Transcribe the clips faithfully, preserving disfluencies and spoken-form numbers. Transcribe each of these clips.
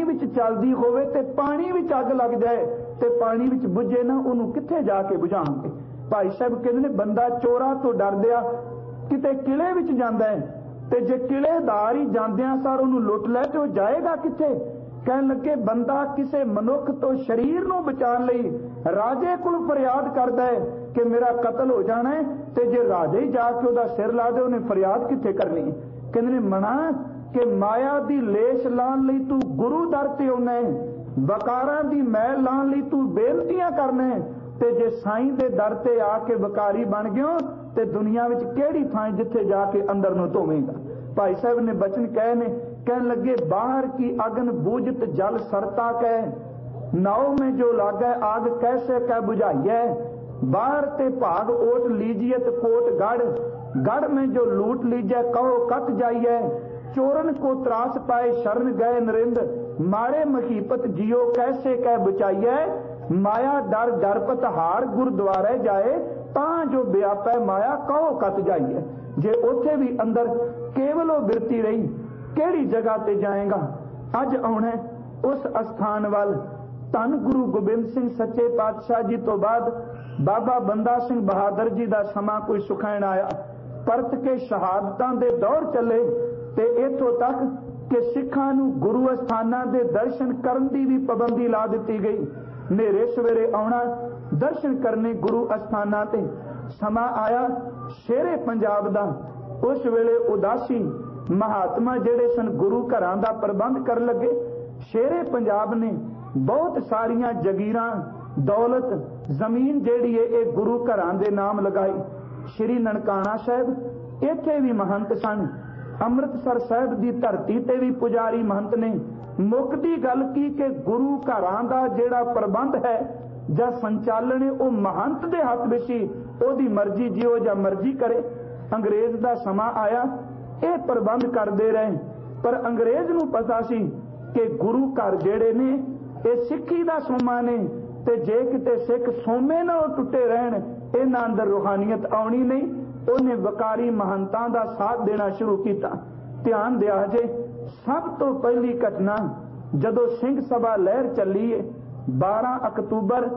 विच चलदी होवे ते पानी विच अग लग जाए ते पानी विच बुझे ना, उन्होंने कित्थे जाके बुझाणगे। भाई साहब कहते ने बंदा चोरा तो डरदिया किते किले विच जांदा है ते जे किलेदार ही जांदियां सार उन्होंने लुट लै ते जाएगा कित्थे। कहन लगे बंदा किसी मनुख तो शरीर नूं बचाने लई राजे कोल फरियाद करदा है कि मेरा कतल हो जाना है, ते जे राजे ही जाके उहदा सिर ला दे उन्हें फरियाद कित्थे करनी। कहंदे ने मना कि माया दी लेश लाण लई तू गुरु दर ते आउणा है, वकारां दी मैल लाण लई तू बेनतियां करना है, ते जे साईं दे दर ते आके वकारी बन गयो ते दुनिया विच किहड़ी थां जिथे जाके अंदर नूं धोवेगा। भाई साहब ने बचन कहे ने, कहन लगे बाहर की अगन बूझत जल सरता कह, नाव में जो लागे आग कैसे कह बुझाइए। बाहर ते भाग ओट लीजिए कोट गढ़, गढ़ में जो लूट लीजिए कहो कट जाइए। चोरन को त्रास पाए शरण गए नरेंद्र, मारे मखीपत जियो कैसे कह बचाइए। माया डर डरपत हार गुरुद्वारे जाए, तां जो व्यापै माया कहो कट जाइए। जे उथे भी अंदर केवल बिरती रही केड़ी जगह ते जाएगा। अज आउणा उस अस्थान वाल। धन गुरु गोबिंद सिंह सच्चे पातशाह जी तो बाद बाबा बंदा सिंह बहादुर जी का समा कोई सुखैण आया, परत के शहादतां दे दौर चले ते इथों तक कि सिखां नूं गुरु अस्थानां दे दर्शन करन दी भी पाबंदी ला दित्ती गई। नेरे सवेरे आउणा दर्शन करने गुरु अस्थानां ते। समा आया शेरे पंजाब दा। उस वेले उदासी महात्मा जेड़े सन गुरु घरां दा प्रबंध कर लगे। शेरे पंजाब ने बहुत सारियां जगीरां दौलत जमीन जेड़ी है ये गुरु घरां दे नाम लगाई। श्री ननकाना साहब इत्थे भी महंत सन। अमृतसर साहब दी धरती ते भी पुजारी महंत ने। मुकदी गल की कि गुरु घरां दा जेड़ा प्रबंध है जां संचालन है वो महंत दे हथ विच ही, ओदी मर्जी जियो जां मर्जी करे। अंग्रेज दा समा आया, ये प्रबंध करते रहे, पर अंग्रेज नूं पता सी कि गुरु घर जेड़े ने ये सिक्खी दा सोमा ने, ते जे किते सिख सोमे नाल टुटे रहन इन्हां अंदर रूहानियत आउणी नहीं। उन्हें वकारी महंतां दा साथ देना शुरू किया। ध्यान दिया जे सब तो पहली घटना जदों सिंह सभा लहर चली है बारह अक्तूबर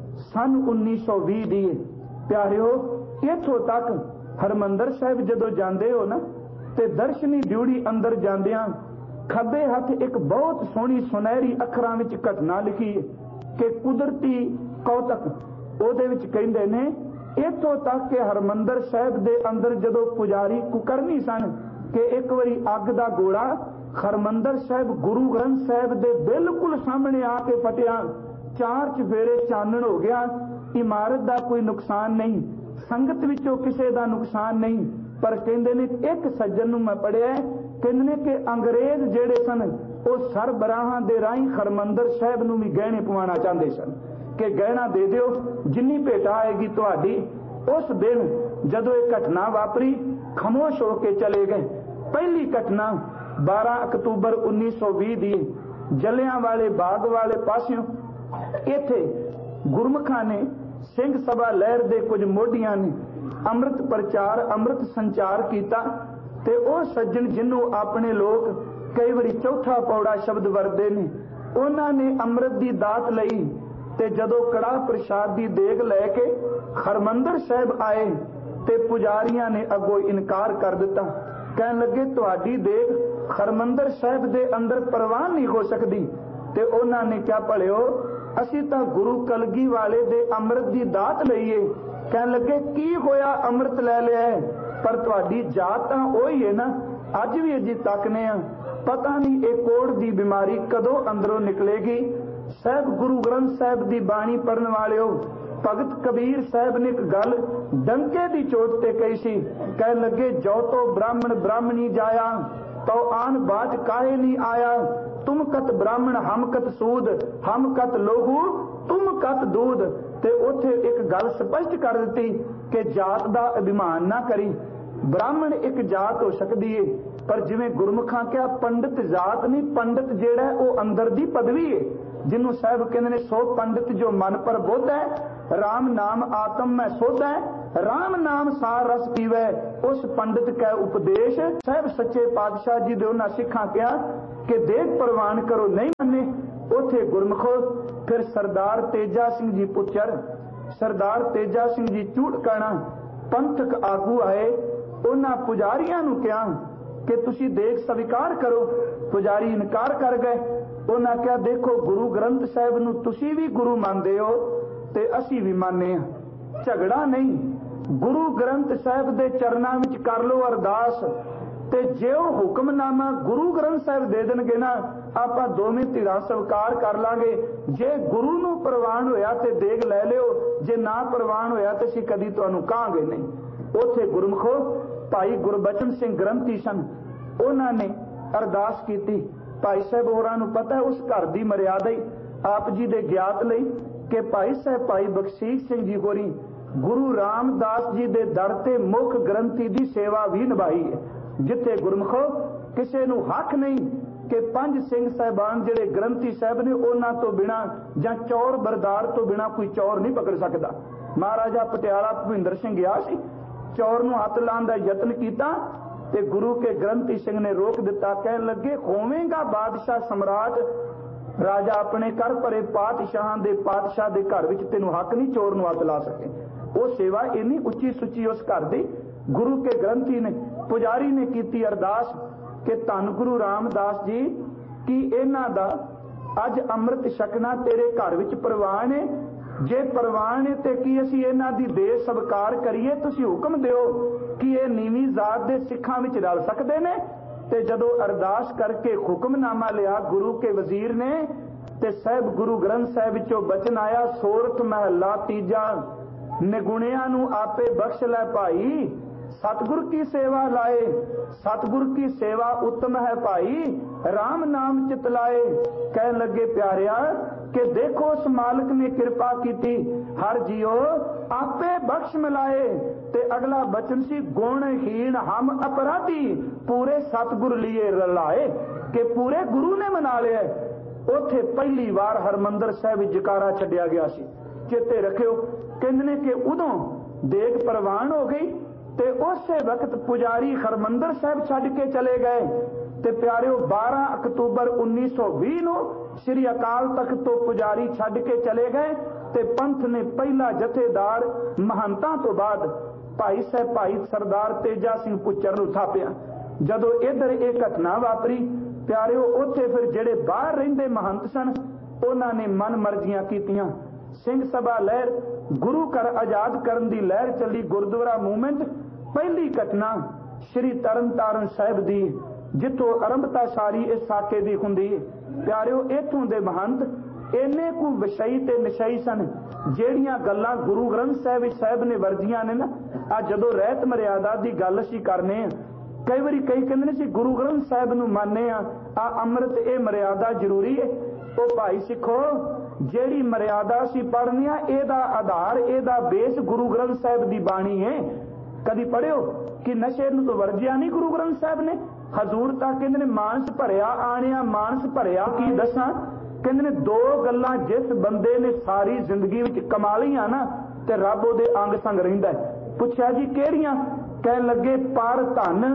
सन उन्नीस सौ भी दी। प्यारिओ इथों तक हरमंदर साहिब जदों जांदे हो ना ते दर्शनी ड्यूड़ी अंदर जांदियां खब्बे हथ एक बहुत सोहनी सुनहरी अखरां विच घटना लिखी है कि कुदरती कौतक। ओदे विच कहिंदे ने इथों तक कि हरमंदर साहिब दे अंदर जदों पुजारी कुकरनी सन कि एक बारी अग दा गोला हरमंदर साहिब गुरु ग्रंथ साहिब दे बिल्कुल सामने आके फटिया। चार चफेरे चानण हो गया। इमारत दा कोई नुकसान नहीं, संगत विचों किसी दा नुकसान नहीं। पर कहंदे ने एक सज्जन नूं मैं पढ़िया कहंदे ने कि अंग्रेज जेड़े सन वो सरबराहां दे राही हरमंदर साहिब नूं भी गहने पवाना चाहते सन कि गहना दे दिओ जिन्नी भेट आएगी तुहाडी। उस दिन जदों ये घटना वापरी खामोश होके चले गए। पहली घटना बारह अक्तूबर उन्नीस सौ भी दी जलियांवाले बाग वाले पासियों इत्थे गुरमुखां ने सिंह सभा लहर दे कुछ मोढियां ने अमृत प्रचार अमृत संचार किया ते ओ सज्जन जिन्हों अपने लोग कई बारी चौथा पौड़ा शब्द वरते ने उन्होंने अमृत की दात लई ते जदों कड़ाह प्रसाद की देग लैके हरमंदर साहिब आए ते पुजारियां ने अगों इनकार कर दिता। कहन लगे तुहाडी देग हरमंदर साहिब दे अंदर प्रवान नहीं हो सकती। ते उन्होंने क्या भलिओ असी तां गुरु कलगी वाले दे अमृत की दात लईए। कहन लगे की होया अमृत लै लिया है, पर तुहाडी जात तां ओही है ना। अज भी अजी तकने आ पता नहीं ये कोड़ की बीमारी कदों अंदरों निकलेगी। साहब गुरु ग्रंथ साहिब की बाणी पढ़न वाले हो भगत कबीर साहब ने एक गल डंके की चोट ते कही सी। कह लगे जो तो ब्राह्मण ब्राह्मणी जाया तो आन बाज काहे नहीं आया। तुम कत ब्राह्मण हम कत सूद हम कत लोहू तुम कत दूध। ते उथे एक गल स्पष्ट कर दी कि जात का अभिमान ना करी। ब्राह्मण एक जात हो सकती है पर जिवें गुरमुखां क्या पंडित जात नहीं, पंडित जेड़ा है वो अंदर दी पदवी है जिन्हों साहब कहते हैं सो पंडित जो मन पर बोध है राम नाम आत्म में सोध है राम नाम सार रस पीवे उस पंडित का उपदेश। साहब सच्चे पातशाह जी दे उन्हां सिखां कहा कि देख प्रवान करो नहीं मन्ने ਉੱਥੇ ਗੁਰਮਖੋ ਫਿਰ ਸਰਦਾਰ ਤੇਜਾ ਸਿੰਘ ਜੀ ਪੁੱਤਰ ਸਰਦਾਰ ਤੇਜਾ ਸਿੰਘ ਜੀ ਝੂੜਕਾਣਾ ਪੰਥਕ ਆਗੂ ਆਏ। ਉਹਨਾਂ ਪੁਜਾਰੀਆਂ ਨੂੰ ਕਿਹਾ ਕਿ ਤੁਸੀਂ ਦੇਖ ਸਵੀਕਾਰ ਕਰੋ। ਪੁਜਾਰੀ ਇਨਕਾਰ ਕਰ ਗਏ। ਉਹਨਾਂ ਕਿਹਾ ਦੇਖੋ ਗੁਰੂ ਗ੍ਰੰਥ ਸਾਹਿਬ ਨੂੰ ਤੁਸੀਂ ਵੀ ਗੁਰੂ ਮੰਨਦੇ ਹੋ ਤੇ ਅਸੀਂ ਵੀ ਮੰਨਦੇ ਹਾਂ, ਝਗੜਾ ਨਹੀਂ। ਗੁਰੂ ਗ੍ਰੰਥ ਸਾਹਿਬ ਦੇ ਚਰਨਾਂ ਵਿੱਚ ਕਰ ਲਓ ਅਰਦਾਸ, ਤੇ ਜੇ ਉਹ ਹੁਕਮਨਾਮਾ ਗੁਰੂ ਗ੍ਰੰਥ ਸਾਹਿਬ ਦੇ ਦੇਣਗੇ ਨਾ ਆਪਾਂ ਦੋਵੇਂ ਧਿਰਾਂ ਸਵੀਕਾਰ ਕਰ ਲਾਂਗੇ। ਜੇ ਗੁਰੂ ਨੂੰ ਪ੍ਰਵਾਨ ਹੋਇਆ ਤੇ ਦੇਗ ਲੈ ਲਿਓ, ਜੇ ਨਾ ਪ੍ਰਵਾਨ ਹੋਇਆ ਤੇ ਅਸੀਂ ਕਦੀ ਤੁਹਾਨੂੰ ਕਹਾਂਗੇ ਨਹੀਂ। ਉੱਥੇ ਗੁਰਮਖੋ ਭਾਈ ਗੁਰਬਚਨ ਸਿੰਘ ਗ੍ਰੰਥੀ ਸਨ, ਉਹਨਾਂ ਨੇ ਅਰਦਾਸ ਕੀਤੀ। ਭਾਈ ਸਾਹਿਬ ਹੋਰਾਂ ਨੂੰ ਪਤਾ ਉਸ ਘਰ ਦੀ ਮਰਿਆਦਾ ਹੀ ਆਪ ਜੀ ਦੇ ਗਿਆਤ ਲਈ ਕਿ ਭਾਈ ਸਾਹਿਬ ਭਾਈ ਬਖਸ਼ੀਸ਼ ਸਿੰਘ ਜੀ ਹੋਰੀ ਗੁਰੂ ਰਾਮਦਾਸ ਜੀ ਦੇ ਦਰ ਤੇ ਮੁੱਖ ਗ੍ਰੰਥੀ ਦੀ ਸੇਵਾ ਵੀ ਨਿਭਾਈ ਹੈ, ਜਿੱਥੇ ਗੁਰਮਖੋ ਕਿਸੇ ਨੂੰ ਹੱਕ ਨਹੀਂ ਕਿ ਪੰਜ ਸਿੰਘ ਸਾਹਿਬਾਨ ਜਿਹੜੇ ਗ੍ਰੰਥੀ ਸਾਹਿਬ ਨੇ ਉਹਨਾਂ ਤੋਂ ਬਿਨਾ ਜਾਂ ਚੌਰ ਬਰਦਾਰ ਤੋਂ ਬਿਨਾ ਕੋਈ ਚੌਰ ਨਹੀਂ ਪਕੜ ਸਕਦਾ। ਮਹਾਰਾਜਾ ਪਟਿਆਲਾ ਭੁਪਿੰਦਰ ਸਿੰਘ ਗਿਆ ਸੀ, ਚੌਰ ਨੂੰ ਹੱਥ ਲਾਉਣ ਦਾ ਯਤਨ ਕੀਤਾ ਤੇ ਗੁਰੂ ਕੇ ਗ੍ਰੰਥੀ ਸਿੰਘ ਨੇ ਰੋਕ ਦਿੱਤਾ। ਕਹਿਣ ਲੱਗੇ ਹੋਵੇਂਗਾ ਬਾਦਸ਼ਾਹ ਸਮਰਾਟ, ਰਾਜਾ ਆਪਣੇ ਘਰ ਭਰੇ ਪਾਤਸ਼ਾਹਾਂ ਦੇ ਪਾਤਸ਼ਾਹ ਦੇ ਘਰ ਵਿੱਚ ਤੈਨੂੰ ਹੱਕ ਨਹੀਂ ਚੋਰ ਨੂੰ ਹੱਥ ਲਾ ਸਕੇ। ਉਹ ਸੇਵਾ ਇੰਨੀ ਉੱਚੀ ਸੁੱਚੀ ਉਸ ਘਰ ਦੀ। ਗੁਰੂ ਕੇ ਗ੍ਰੰਥੀ ਨੇ ਪੁਜਾਰੀ ਨੇ ਕੀਤੀ ਅਰਦਾਸ ਕਿ ਧੰਨ ਗੁਰੂ ਰਾਮਦਾਸ ਜੀ ਕੀ ਇਹਨਾਂ ਦਾ ਅੱਜ ਅੰਮ੍ਰਿਤ ਛਕਣਾ ਤੇਰੇ ਘਰ ਵਿੱਚ ਪ੍ਰਵਾਨ ਹੈ? ਜੇ ਪ੍ਰਵਾਨ ਹੈ ਤੇ ਕੀ ਅਸੀਂ ਇਹਨਾਂ ਦੀ ਦੇ ਸਵਕਾਰ ਕਰੀਏ? ਤੁਸੀਂ ਹੁਕਮ ਦਿਓ ਕਿ ਇਹ ਨੀਵੀਂ ਜ਼ਾਤ ਦੇ ਸਿੱਖਾਂ ਵਿੱਚ ਰਲ ਸਕਦੇ ਨੇ। ਤੇ ਜਦੋਂ ਅਰਦਾਸ ਕਰਕੇ ਹੁਕਮਨਾਮਾ ਲਿਆ ਗੁਰੂ ਕੇ ਵਜ਼ੀਰ ਨੇ ਤੇ ਸਾਹਿਬ ਗੁਰੂ ਗ੍ਰੰਥ ਸਾਹਿਬ ਵਿੱਚੋਂ ਬਚਨ ਆਇਆ, ਸੋਰਠ ਮਹੱਲਾ ਤੀਜਾ, ਨਿਗੁਣਿਆਂ ਨੂੰ ਆਪੇ ਬਖਸ਼ ਲੈ ਭਾਈ, सतगुर की सेवा लाए, सतगुर की सेवा उत्तम है भाई, राम नाम चितलाए। कह लगे प्यारिया कि देखो उस मालिक ने कृपा की, हर जियो आपे बख्श मिलाए। ते अगला बचन सी गुणहीन हम अपराधी, पूरे सतगुर लिए रलाए, कि पूरे गुरु ने मना लिया। उथे पहली बार हरमंदर साहिब जकारा छड्या गया सी। चेते रखियो कहंदे कि उदों देग प्रवान हो गई ते उसे वक्त पुजारी हरमंदर साहिब छड्ड के चले गए। ते प्यारिओ बारह अक्तूबर उन्नीस सौ भी नूं श्री अकाल तख्त तो पुजारी छड्ड के चले गए ते पंथ ने पहला जथेदार महंतां तो बाद भाई साहब भाई सरदार तेजा सिंह पुच्चर नूं थापिया। जदों इधर एक घटना वापरी प्यारिओ उत्थे फिर जिहड़े बाहर रहिंदे महंत सन उन्हां ने मन मर्जियां कीतियां। सिंह सभा लहर, गुरु घर आजाद करन दी लहर चली, गुरुद्वारा मूवमेंट। पहली घटना श्री तरन तारण साहिब दी, जिथों आरंभता सारी इस साके दी हुंदी। प्यारिओ इथों दे महंत इन्ने कु विषयी ते निशई सन, ਜਿਹੜੀਆਂ ਗੱਲਾਂ गुरु ग्रंथ साहिब साहिब ने वर्जियां ने ना। आ जदों रहत मर्यादा दी गल असीं करने आ, कई वारी कई कहंदे ने सी गुरु ग्रंथ साहिब नूं माने आ, आ अमृत ए मर्यादा जरूरी है। ओ भाई सिखो ਜਿਹੜੀ ਮਰਿਆਦਾ ਅਸੀਂ ਪੜ੍ਹਨੀ ਆ ਇਹਦਾ ਆਧਾਰ ਇਹਦਾ ਬੇਸ ਗੁਰੂ ਗ੍ਰੰਥ ਸਾਹਿਬ ਦੀ ਬਾਣੀ ਹੈ। ਕਦੀ ਪੜਿਓ ਕਿ ਨਸ਼ੇ ਨੂੰ ਤਾਂ ਵਰਜਿਆ ਨਹੀਂ ਗੁਰੂ ਗ੍ਰੰਥ ਸਾਹਿਬ ਨੇ। ਹਜ਼ੂਰ ਤਾਂ ਕਹਿੰਦੇ ਨੇ ਮਾਨਸ ਭਰਿਆ ਆਣਿਆ ਮਾਨਸ ਭਰਿਆ। ਕੀ ਦੱਸਾਂ, ਕਹਿੰਦੇ ਨੇ ਦੋ ਗੱਲਾਂ ਜਿਸ ਬੰਦੇ ਨੇ ਸਾਰੀ ਜ਼ਿੰਦਗੀ ਵਿੱਚ ਕਮਾ ਲਈਆਂ ਨਾ ਤੇ ਰੱਬ ਉਹਦੇ ਅੰਗ ਸੰਗ ਰਹਿੰਦਾ ਹੈ। ਪੁੱਛਿਆ ਜੀ ਕਿਹੜੀਆਂ? ਕਹਿਣ ਲੱਗੇ ਪਰ ਧਨ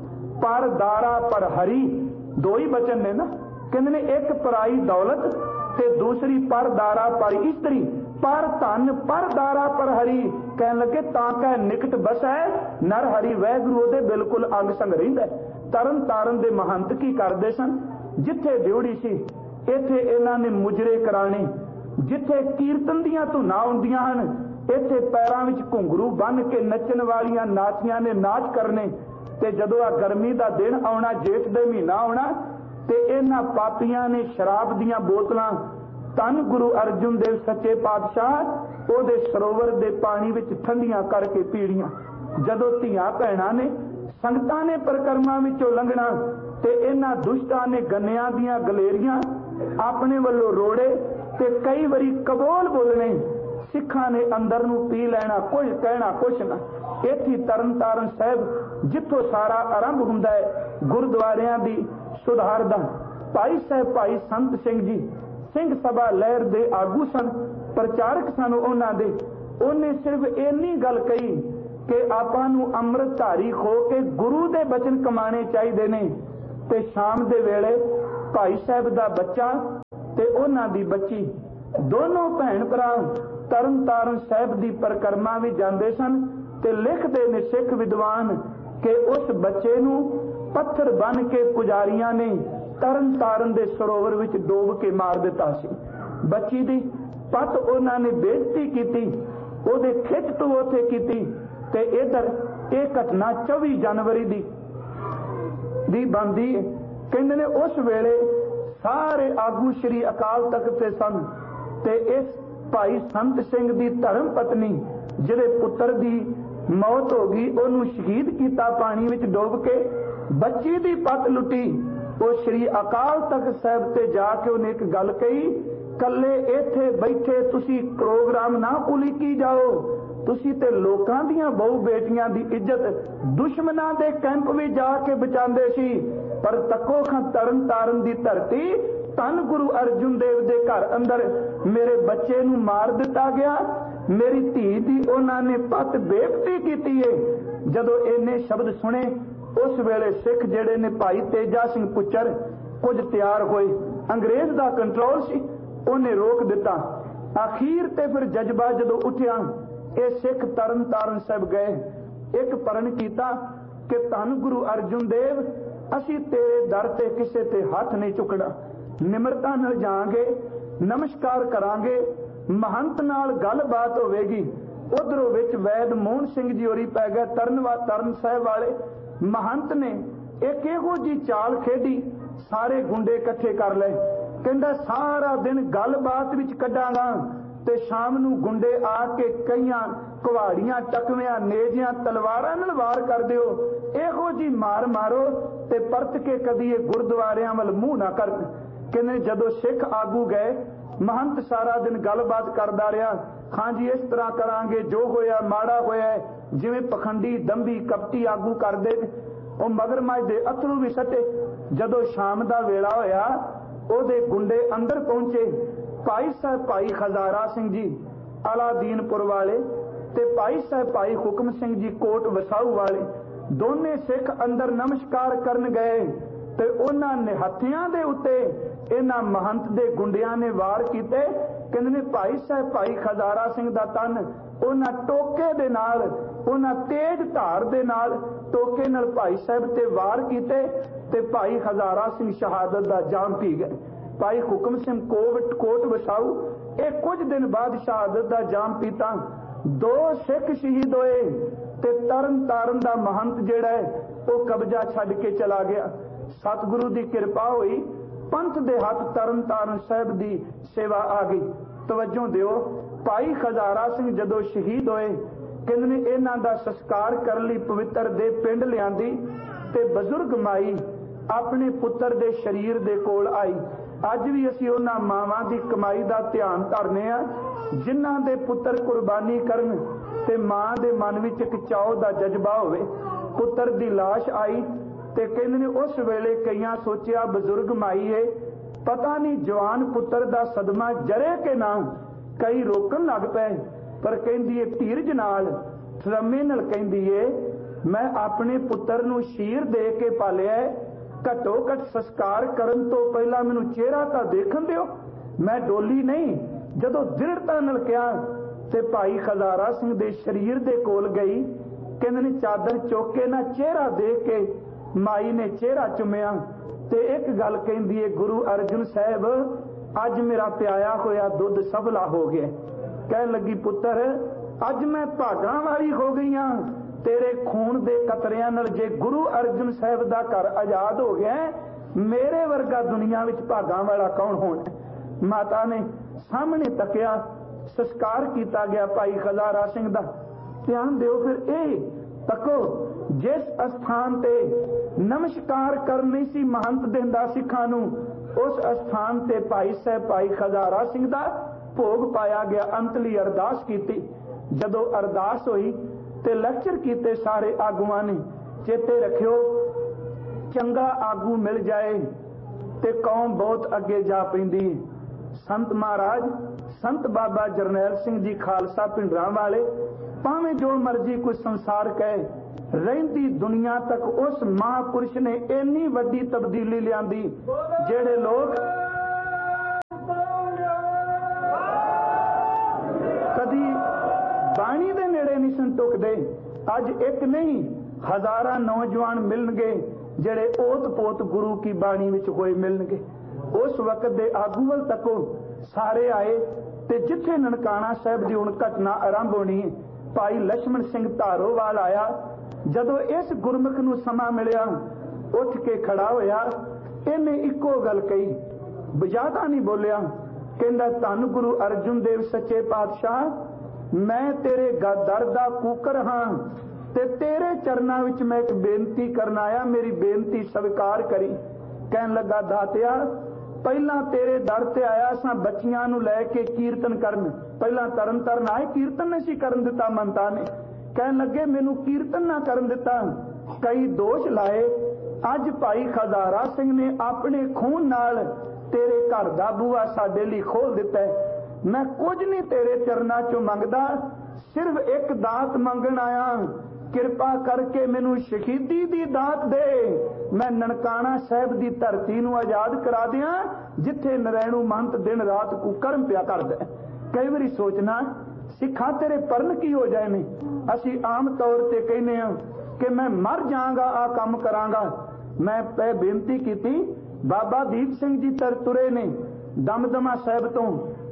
ਪਰ ਦਾਰਾ ਪਰ ਹਰੀ। ਦੋ ਹੀ ਬਚਨ ਨੇ ਨਾ। ਕਹਿੰਦੇ ਨੇ ਇੱਕ ਪਰਾਈ ਦੌਲਤ ਤੇ दूसरी पर दारा पर इस्तरी, पर धन पर दारा पर हरी। कहन लगे तां कह निकट बसै नर हरी, वैगुरु दे बिल्कुल अंग संग रहिंदा। तरन तारण दे महंत की करदे सन, जिथे ड्योड़ी सी इथे इन्हां ने मुजरे कराने, जिथे कीर्तन दीआं धुनां हुंदियां हन इथे पैरां विच घुंघरू बन के नचन वालियां नाचियां ने नाच करने। ते जदों आ गर्मी दा दिन आउणा, जेठ दे महीना आउणा ते इन्हां पापियां ने शराब दीआं बोतलां धन गुरु अर्जुन देव सच्चे पातशाह ओदे सरोवर दे पानी विच ठंडियां करके पीड़ियां। जदों धीआं भैणां ने संगतां ने परिक्रमा विचों लंघना ते इन्हां दुष्टां ने गन्नियां दीआं गलेरियां अपने वल्लों रोड़े ते कई वारी कबोल बोलने। सिखां ने अंदर नूं पी लैना, कुछ कहना कुछ ना। इत्थे तरन तारण साहिब जिथों सारा आरंभ हुंदा है गुरुद्वारियां दी सुधार दा। भाई साहब भाई संत सिंह जी सिंह सभा लहर दे आगू सन, प्रचारक सन। उन्हां दे उन्हें सिर्फ इन्नी गल कही कि आपां नूं अमृतधारी हो के गुरु दे बचन कमाने चाहिए ने। ते शाम दे वेले भाई साहब दा बच्चा ते उन्हां दी बच्ची दोनों भैन भरा तरन तारण साहिब दी परिक्रमा भी जाते सन। ते लिखते ने सिख विद्वान कि उस बच्चे नूं पत्थर बन के पुजारियां ने तरन तारण दे सरोवर विच डोब के मार दिता सी। बच्ची दी पत उन्हां ने बेइज्जती कीती, ओहदे खिच तो उत्थे कीती। ते इधर यह घटना चौबी जनवरी दी दी बनदी कहंदे ने उस वेले सारे आगू श्री अकाल तख्त ते सन। ते इस भाई संत सिंह दी धर्म पत्नी जिहदे पुत्र दी मौत हो गई उन्होंने शहीद किया पानी विच डोब के। बच्ची दी पत लुटी। वो श्री अकाल तख्त साहिब ते जाके उन्हें एक गल कही, कल्ले इत्थे बैठे तुसी प्रोग्राम ना उलीकी जाओ, तुसी ते लोकां दियां बहु बेटियां दी इज्जत दुश्मनां दे कैंप भी जाके बचांदे सी। पर तको खां तरन तारण दी धरती धन गुरु अर्जुन देव दे घर अंदर मेरे बच्चे नूं मार दिता गया। मेरी धी दी उन्हां ने पत बेइज्जती कीती है। जदों इन्ने शब्द सुने उस वेले सिख जेड़े ने भाई तेजा सिंह पुच्चर कुछ तैयार होए। अंग्रेज दा कंट्रोल सी, उन्हें रोक दिता। आखिर ते फिर जज्बा जदों उठिया ये सिख तरन तारण साहिब गए, एक प्रण कीता कि धन गुरु अर्जुन देव असी तेरे दर ते किसे ते हाथ नहीं चुकना, निमरता नाल जांगे, नमस्कार करांगे, महंत नाल गलबात होवेगी। उधरों विच वैद मोहन सिंह जी होरी पै गए तरनवा तरन साहिब वाले। महंत ने एक इहो जी चाल खेडी, सारे गुंडे इकट्ठे कर लए। कहंदा सारा दिन गलबात विच कड्डांगा ते शाम नूं गुंडे आके कईयां कुहाड़ियां टकवियां नेजियां तलवारां नाल वार कर दिओ, इहो जी मार मारो ते परत के कदी ये गुरुद्वारियां वल मूंह ना कर। कहंदे जदों सिख आगू गए महंत सारा दिन गलबात करदा रहा। हाँ जी इस तरह करांगे, जो होया माड़ा होया, जिवें पखंडी दंभी कपटी आगू करदे ओ मगरमच्छ दे अथरू भी सटे। जदों शाम दा वेला होया ओदे गुंडे अंदर पहुंचे। भाई साहब भाई खजारा सिंह जी अलादीनपुर वाले ते भाई साहब भाई हुक्म सिंह जी कोट वसाऊ वाले दोने सिख अंदर नमस्कार करन गए ते उन्हां निहत्थियां दे उत्ते इन्हां महंत दे गुंडियां ने वार कीते। कहंदे ने भाई साहब भाई खजारा सिंह दा तन उन्हां टोके दे नाल, उन्हां तेज धार दे नाल टोके नाल भाई साहब ते वार कीते ते भाई खजारा सिंह शहादत दा जाम पी गए। भाई हुक्म सिंह कोट कोट वसाऊ एक कुछ दिन बाद शहादत दा जाम पीता। दो सिख शहीद होए ते तरन तारण दा महंत जिहड़ा है वो कब्जा छड्ड के चला गया। सतगुरु दी कृपा हुई, पंथ दे हाथ तरन तारण साहिब दी सेवा आ गई। तवज्जो दिओ, भाई खजारा सिंह जदों शहीद होए कहंदे ने इन्हां दा संस्कार करन लई पवित्र दे पिंड लिआंदी ते बजुर्ग माई अपने पुत्र दे शरीर दे कोल आई। अज भी असीं उन्हां मावां दी कमाई दा ध्यान धरने आ जिन्हां दे पुत्र कुर्बानी करन ते मां दे मन विच एक चाव दा जज्बा होवे। पुत्र दी लाश आई ते कहंदे ने उस वेले कईयां सोचिया बजुर्ग माई है, पता नहीं जवान पुत्र दा सदमा जरे के ना। कई रोकन लग पे पर कहंदी है धीरज नाल थरमे नाल कहंदी है मैं अपने पुत्र नूं शीर दे के पालिया, घटो घट संस्कार करन तो पहला मैनू चेहरा तां देखण दिओ, मैं डोली नहीं। जदों दृढ़ता नाल कहा ते भाई खजारा सिंह दे शरीर दे कोल गई। कहंदे ने चादर चुक के ना चेहरा देख के माई ने चेहरा चुमिया ते एक गल कहंदी है गुरु अर्जुन साहिब अज मेरा प्याया होया दुध सबला हो गया। कह लगी पुत्र अज मैं भागां वाली हो गई हां, तेरे खून दे कतरियां नाल जे गुरु अर्जुन साहिब दा घर आजाद हो गया मेरे वर्गा दुनिया विच भागां वाला कौन होना। माता ने सामने तकिया, संस्कार किया गया भाई खजारा सिंह दा। ध्यान दिओ फिर ए तको जिस स्थान ते नमस्कार करनी सी महंत दिंदा सिखां नूं उस स्थान ते भाई साहब भाई खजारा सिंह दा भोग पाया गया। अंतली अरदास की। जदों अरदास हुई ते लेक्चर कीते सारे आगुआं ने। चेते रखियो चंगा आगू मिल जाए ते कौम बहुत अगे जा पैंदी। संत महाराज संत बाबा जरनैल सिंह जी खालसा पिंडरां वाले भावें जो मर्जी कोई संसार कहे, रहिंदी दुनिया तक उस महापुरुष ने इन्नी वड्डी तब्दीली लियांदी। जेड़े लोग नहीं सन टुकदे। अज एक नहीं हजारां नौजवान मिलणगे जेड़े ओत पोत गुरु की बाणी विच होए मिलणगे। उस वक्त दे आगू वल तको सारे आए ते जिथे ननकाना साहिब दी हुण घटना आरंभ होनी है। भाई लक्ष्मण सिंह धारोवाल आया। जदों इस गुरमुख नूं समा मिलिया उठ के खड़ा होया। इन्हें इको गल कही, बजादा नहीं बोलिया। कहंदा धन गुरु अर्जुन देव सच्चे पातशाह, मैं तेरे दर दा कूकर हां ते तेरे चरना विच मैं एक बेनती करन आया, मेरी बेनती स्वीकार करी। कहन लगा दातिया, पहला तेरे दर ते आया सां बच्चियां नूं लैके कीर्तन करन। पहला तरन तरन आए, कीर्तन नहीं करन दिता मनता ने। कहन लगे मैनू कीर्तन ना करन दिता। कई दोष लाए। अज भाई खजारा सिंह ने अपने खून नाल तेरे घर दा बूहा साडे लई खोल दिता है। मैं कुछ नहीं तेरे चरना चों मंगदा, सिर्फ एक दात मंगण आया। किरपा करके मैनू शहीदी दी दात दे, मैं ननकाना साहिब दी धरती नूं आजाद करा दियां जिथे नरैणू महंत दिन रात कुकर्म पिया करदा। कई बारी सोचना सिखा तेरे परन की हो जाए ने। असी आम तौर ते कहने आ कि मैं मर जाऊंगा आ काम करांगा। मैं पै बेनती की, बाबा दीप सिंह जी तर तुरे ने दमदमा साहिब तो।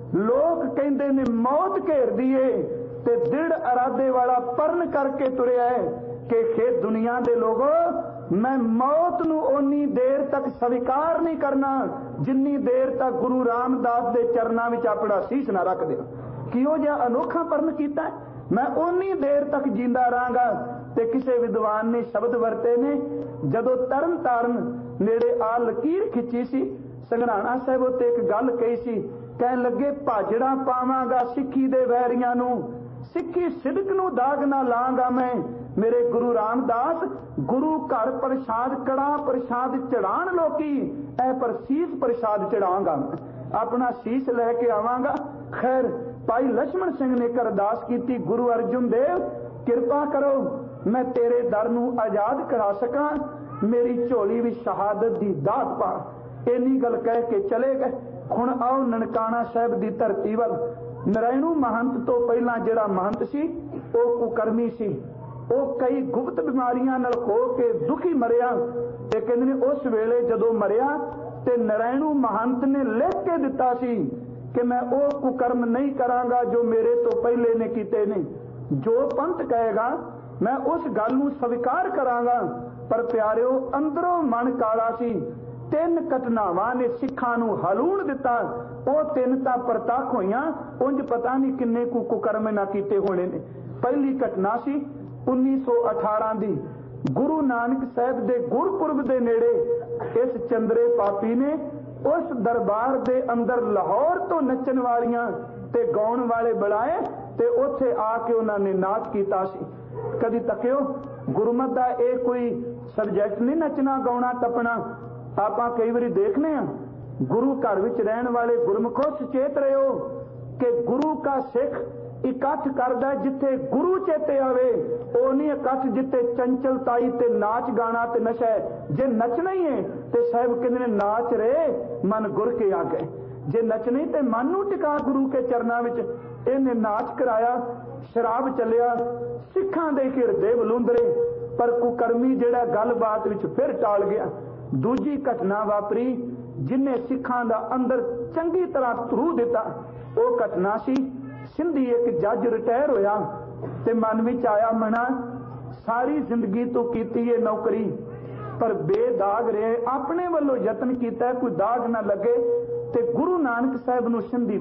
लोग कहते ने मौत घेर दिए ते दृढ़ इरादे वाला परन करके तुरया है कि खेत दुनिया दे लोगों, मैं मौत नूं ओनी देर तक स्वीकार नहीं करना जिन्नी देर तक गुरु रामदास दे चरना विच अपना सीस ना रख दे। किहो जिहा अनोखा परन कीता है। मैं ओनी देर तक जींदा रहांगा। ते किसी विद्वान ने शब्द वरते ने, जदों तरन ताਰਨ नेड़े आ लकीर खिंची सी, संघराणा साहिब उत्ते एक गल कही सी। कहन लगे भाजड़ा पावांगा सिੱਖੀ दे वैरियां नूं, सिੱਖੀ सिदक नूं दाग ना लांगा मैं। मेरे गुरु रामदास गुरु घर प्रसाद कड़ा प्रसाद चढ़ाण लोकी, ऐ पर सीस प्रसाद चढ़ांगा, अपना सीस लैके आवांगा। खैर भाई लक्ष्मण सिंह ने अरदास की, गुरु अर्जुन देव किरपा करो मैं तेरे दर नूं आजाद करा सकां, मेरी झोली भी शहादत दी दात पा। इन्नी गल कह के चले गए। हुण आओ ननकाना साहिब दी धरती वल। नरैणू महंत तो पहला जिहड़ा महंत सी वो कुकर्मी सी। वो कई गुप्त बीमारियां नाल हो के दुखी मरिया। ते कहंदे ने उस वेले जदों मरिया ते नरैणू महंत ने लिख के दिता सी कि मैं वो कुकर्म नहीं करांगा जो मेरे तो पहले ने कीते ने। जो पंथ कहेगा मैं उस गल नूं स्वीकार करांगा। पर प्यारिओ अंदरों मन काला सी। तीन घटनावां ने सिखां नूं हलूण दिता। वो तीन तां प्रतੱਖ होईयां, उंज पता नहीं किन्ने कु कुकर्म ना कीते होने ने। पहली घटना सी उन्नीस सौ अठारह दी, गुरु नानक साहिब दे गुरपुरब दे नेड़े इस चंद्रे पापी ने उस दरबार दे अंदर लाहौर तो नचन वालियां ते गाउण वाले बुलाए ते उत्थे आके उन्होंने नाच कीता सी। कदी तकियो गुरमत दा ये कोई सबजैक्ट नहीं, नचना गाउणा टपना। आपां कई बारी देखने आ गुरु घर विच रहन वाले गुरमुखो सचेत रहो कि गुरु का सिख इकट्ठ करदा जिथे गुरु चेते आवे, ओ नहीं इकट्ठ जिथे चंचलताई ते नाच गाना ते नशा है। जे नचना ही है ते साहिब कहंदे ने नाच रे मन गुर के आ गए। जे नचनी ते मन नूं टिका गुरु के चरना विच। इन्हें नाच कराया, शराब चलिया, सिखां दे हिरदे बलूंदरे। पर कुकर्मी जिहड़ा गलबात विच फिर टाल गया। दूजी घटना वापरी जिन्हें सिखां दा अंदर चंगी तरह धरू दिता। वो घटना सी सिंधी एक जज रिटायर होया ते मन विच आया मना सारी जिंदगी तो कीती है नौकरी पर बेदाग रहे, अपने वालों यत्न किया कोई दाग ना लगे। ते गुरु नानक साहिब नूं सिंधी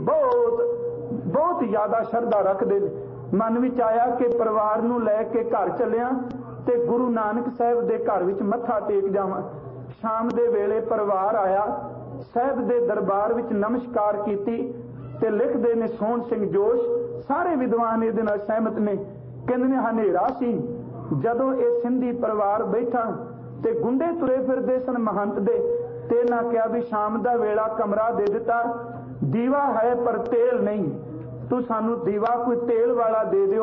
बहुत बहुत ज्यादा श्रद्धा रखते। मन विच आया कि परिवार नूं लैके घर चलिया ते गुरु नानक साहिब दे घर विच मत्था टेक जावां। शाम दे वेले परिवार आया, साहिब दे दरबार विच नमस्कार कीती ते लिखदे ने सोहन सिंह जोश, सारे विद्वान इहदे नाल सहमत ने। कहंदे ने हनेरा सी जदों ये सिंधी परिवार बैठा ते गुंडे तुरे फिरदे सन महंत दे ते ना कहा भी शाम दा वेला कमरा दे दिता, दीवा है पर तेल नहीं, तू सानू दीवा कोई तेल वाला दे दियो।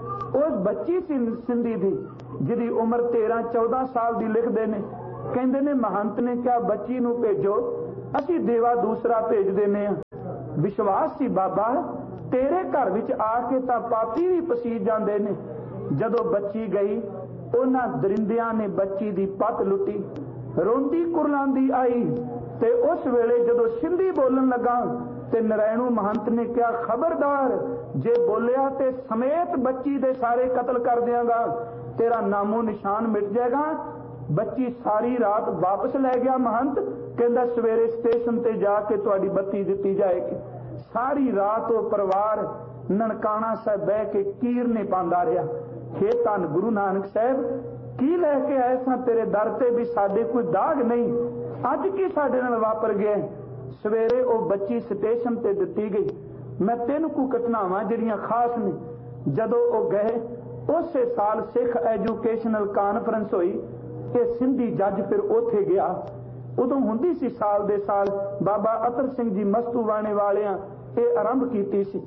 उस बच्ची सिंधी दी जिहदी उम्र तेरह चौदह साल दी लिखदे ने। कहंदे ने महंत ने क्या बच्ची नूं भेजो, असीं दीवा दूसरा भेज देने। विश्वास सी बाबा तेरे घर विच आके तां पापी भी पसीज जांदे ने, जदों बच्ची गई उन्हां दरिंदियां ने बच्ची दी पत लुटी, रोंदी कुरलांदी आई। ते उस वेले जदों सिंधी बोलन लगा ते नरैणू महंत ने कहा, खबरदार जे बोलिया ते समेत बच्ची दे सारे कतल कर दियांगा, तेरा नामो निशान मिट जाएगा। बच्ची सारी रात वापस लै गया महंत, कहंदा सवेरे स्टेशन ते जाके तुहाडी बत्ती दित्ती जाएगी। सारी रात वो परिवार ननकाना साहब बह के कीरने पांदा रहा। हे धन गुरु नानक साहब, की लैके आए सां तेरे दर ते भी साडे कोई दाग नहीं, अज की साडे नाल वापर गया। सवेरे वो बच्ची स्टेशन ते दित्ती गई। मैं तीन कु घटनावां जिहड़ियां खास ने, जदों वो गए उस साल सिख एजुकेशनल कानफ्रेंस हुई, कि सिंधी जज फिर उथे गया। उदों हुंदी सी साल दे साल बाबा अतर सिंह जी मस्तूवाणे वालियां ये आरंभ कीती सी।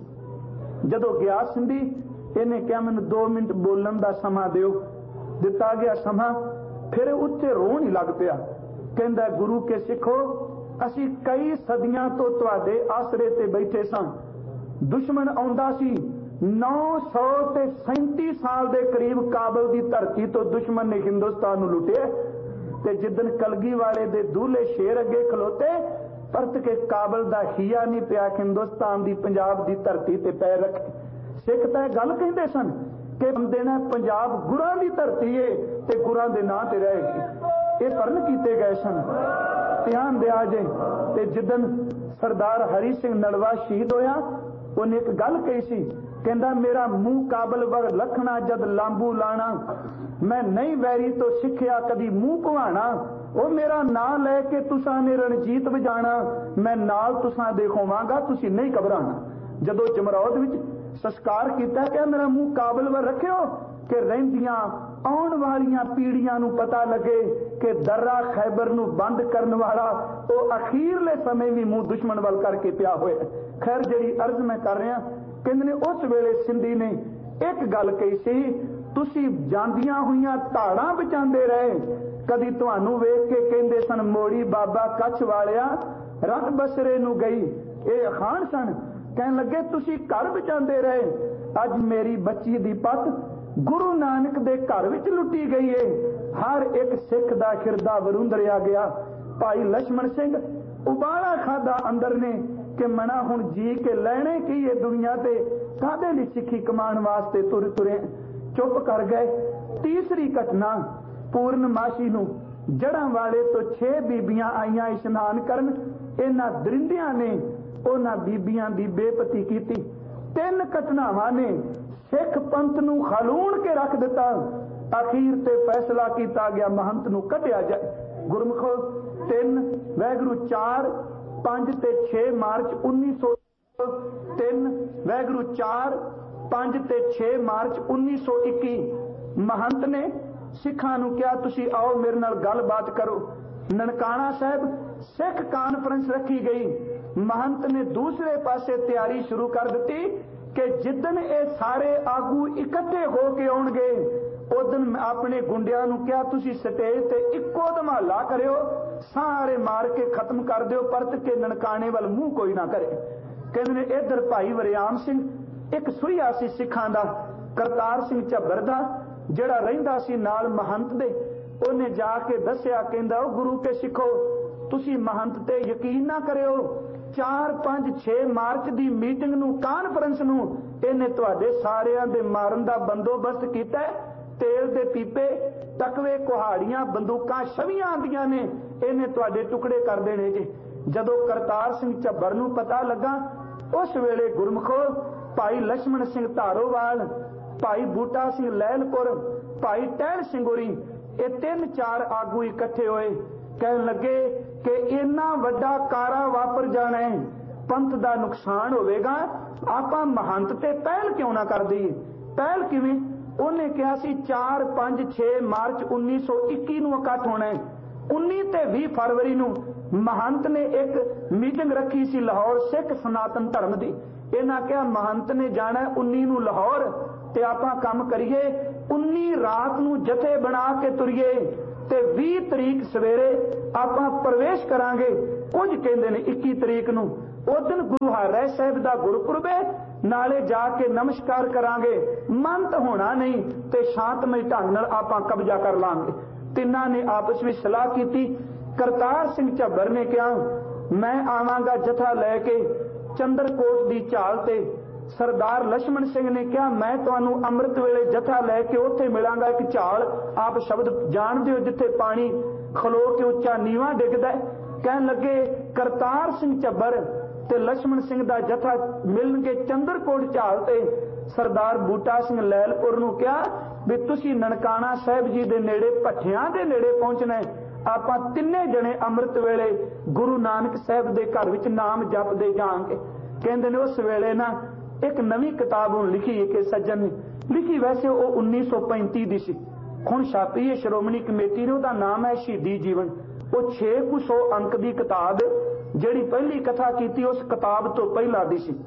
जदों गया सिंधी, इन्हें कहा मैनूं दो मिनट बोलन दा समा दिओ। दिता गया समा, फिर उत्थे रोण ही लग पिया। कहंदा गुरु के सिखो, असी कई सदियां तो तुहाडे आसरे ते बैठे सां। दुश्मन आउंदा सी, नौ सौ ते सैंती साल दे करीब काबल की धरती तो दुश्मन ने हिंदुस्तान नूं लुटिया। ते जिदन कलगी वाले दे दूल्हे शेर अगे खलोते, परत के काबल दा हिया नहीं पिया हिंदुस्तान दी पंजाब दी धरती ते पैर रखे। सिख तां गल कहिंदे सन कि बंदे ने पंजाब गुरां दी धरती है ते गुरां दे नां ते रहेगी। ये प्रण कीते गए सन। ध्यान दिया जे। ते जिदन सरदार हरी सिंह नलवा शहीद होया, उन्हें एक गल कही सी, कहंदा मेरा मुंह काबल वर लखना जद लांबू लाना, मैं नहीं वैरी तो सिखिया कदी मुंह भवाना। वो मेरा नाम लैके तुसां ने रणजीत वजाना, मैं नाल तुसां दे होवांगा, तुसीं नहीं घबराना। जदों जमरौद विच संस्कार किया, क्या मेरा मुंह काबल वर रखियो कि रहिंदियां आउण वालियां पीढ़ियां नूं पता लगे कि दर्रा खैबर नूं बंद करन वाला वो अखीरले समय भी मुंह दुश्मन वल करके पिया होया। खैर जिहड़ी अर्ज मैं कर रहा, कहंदे ने उस वेले सिंधी ने एक गल कही सी, तुसीं जांदियां होईयां धाड़ां बचांदे रहे, कदी तुहानूं वेख के कहंदे सन मोड़ी बाबा कच्छ वालिया रख बसरे नूं गई। ये अखान सन। कहन लगे तुसीं घर बचांदे रहे, अज मेरी बच्ची दी पत गुरु नानक दे घर विच लुटी गई है। हर एक सिख दा खिरदा वरुंदरिया गया। भाई लक्ष्मण सिंह उबाला खादा अंदर ने कि मना हुण जी के लैणे की ये दुनिया ते कादे लई सिक्खी कमान वास्ते तुर तुरे। चुप कर गए। तीसरी घटना, पूर्णमाशी नूं जड़ां वाले तो छे बीबियां आईयां इशनान करन। इन्हां दरिंदियां ने उन्हां बीबियां दी बेपती कीती। तीन घटनावां ने सिख पंथ नूं खलूण के रख दिता। अखीर ते फैसला किया गया महंत नूं कढिया जाए। गुरमुखो तीन वैगुरू चार पांच ते छे मार्च उन्नीस सौ तीन वैगुरू चार पांच ते छे मार्च उन्नीस सौ इक्की महंत ने सिखां नूं कहा तुसीं आओ मेरे नाल गलबात करो। ननकाना साहब सिख कानफ्रेंस रखी गई। महंत ने दूसरे पासे तैयारी शुरू कर दी कि जिदन ये सारे आगू इकट्ठे हो के आउणगे उदन मैं अपने गुंडियां नूं कहा तुसीं स्टेज ते इक्को धमाला करियो, सारे मार के खत्म कर दिओ, परत के ननकाने वाल मुंह कोई ना करे। कहंदे ने इधर भाई वरियाम सिंह एक सुइया सी सिखां दा, करतार सिंह झब्बर दा जिहड़ा रहिंदा सी नाल महंत दे, उन्हें जाके दस्सिया कहंदा गुरु के सिखो तुसीं महंत ते यकीन ना करियो। चार पांच छे मार्च दी मीटिंग नूं कानफ्रेंस नूं इन्हें तुहाडे सारियां दे मारन दा बंदोबस्त कीता है। तेल दे पीपे टकवे कुहाड़ियां बंदूकां छवियां आंदियां ने, इन्हें तुहाडे टुकड़े कर देने जे। जदों करतार सिंह झब्बर नूं पता लगा उस वेले गुरमुखो भाई लक्ष्मण सिंह धारोवाल, भाई बूटा सिंह लैलपुर, भाई टहल सिंह होरी ये तीन चार आगू इकट्ठे होए। कहन लगे कि इन्ना वड्डा कारा वापर जाना है, पंथ दा नुकसान होवेगा, आपां महंत ते पहल क्यों ना कर दईए। पहल किवें? उन्हें कहा सी चार पांच छे मार्च उन्नीस सौ इक्की नूं इकट्ठ होना है। उन्नीस ते बीस फरवरी नूं महंत ने एक मीटिंग रखी सी लाहौर सिख सनातन धर्म दी। इन्हां कहा महंत ने जाना उन्नी नूं लाहौर ते आपां काम करिए, उन्नी रात नूं जथे बना के तुरीए ते बीस तरीक सवेरे आपां प्रवेश करांगे। कुछ कहंदे ने इक्की तरीक नूं। उस दिन गुरु गुहारा साहिब दा गुरपुरब है, नाले जाके नमस्कार करांगे, मन तो होना नहीं ते शांतमय ढंग नाल आपां कब्जा कर लांगे। तिन्हां ने आपस में सलाह की। करतार सिंह झब्बर ने कहा, मैं आवांगा जथा लैके चंद्रकोट दी झाल ते। सरदार लक्ष्मण सिंह ने कहा, मैं तुहानू अमृत वेले जथा लैके उत्थे मिलांगा एक झाल, आप शब्द जानदे हो जिथे पानी खलो के उच्चा नीवा डिगदा है। कहन लगे करतार सिंह झब्बर ते लक्ष्मण सिंह दा जथा मिलन के चंद्रकोट झाल ते। सरदार बूटा सिंह लैलपुर नू कहा भी तुसी ननकाना साहिब जी दे नेड़े भट्ठियां दे नेड़े पहुंचना है, आपां तिन्ने जने अमृत वेले गुरु नानक साहिब दे घर विच नाम जपदे जांगे। कहंदे ने उस वेले ना एक नवी किताब हुण लिखी कि सज्जन ने लिखी, वैसे वो उन्नीस सौ पैंती दी सी, हुण छापी है श्रोमणी कमेटी ने, उसदा नाम है शहीदी जीवन। वो छे कु सौ अंक दी किताब जिहड़ी पहली कथा कीती उस किताब तो पहला दी सी।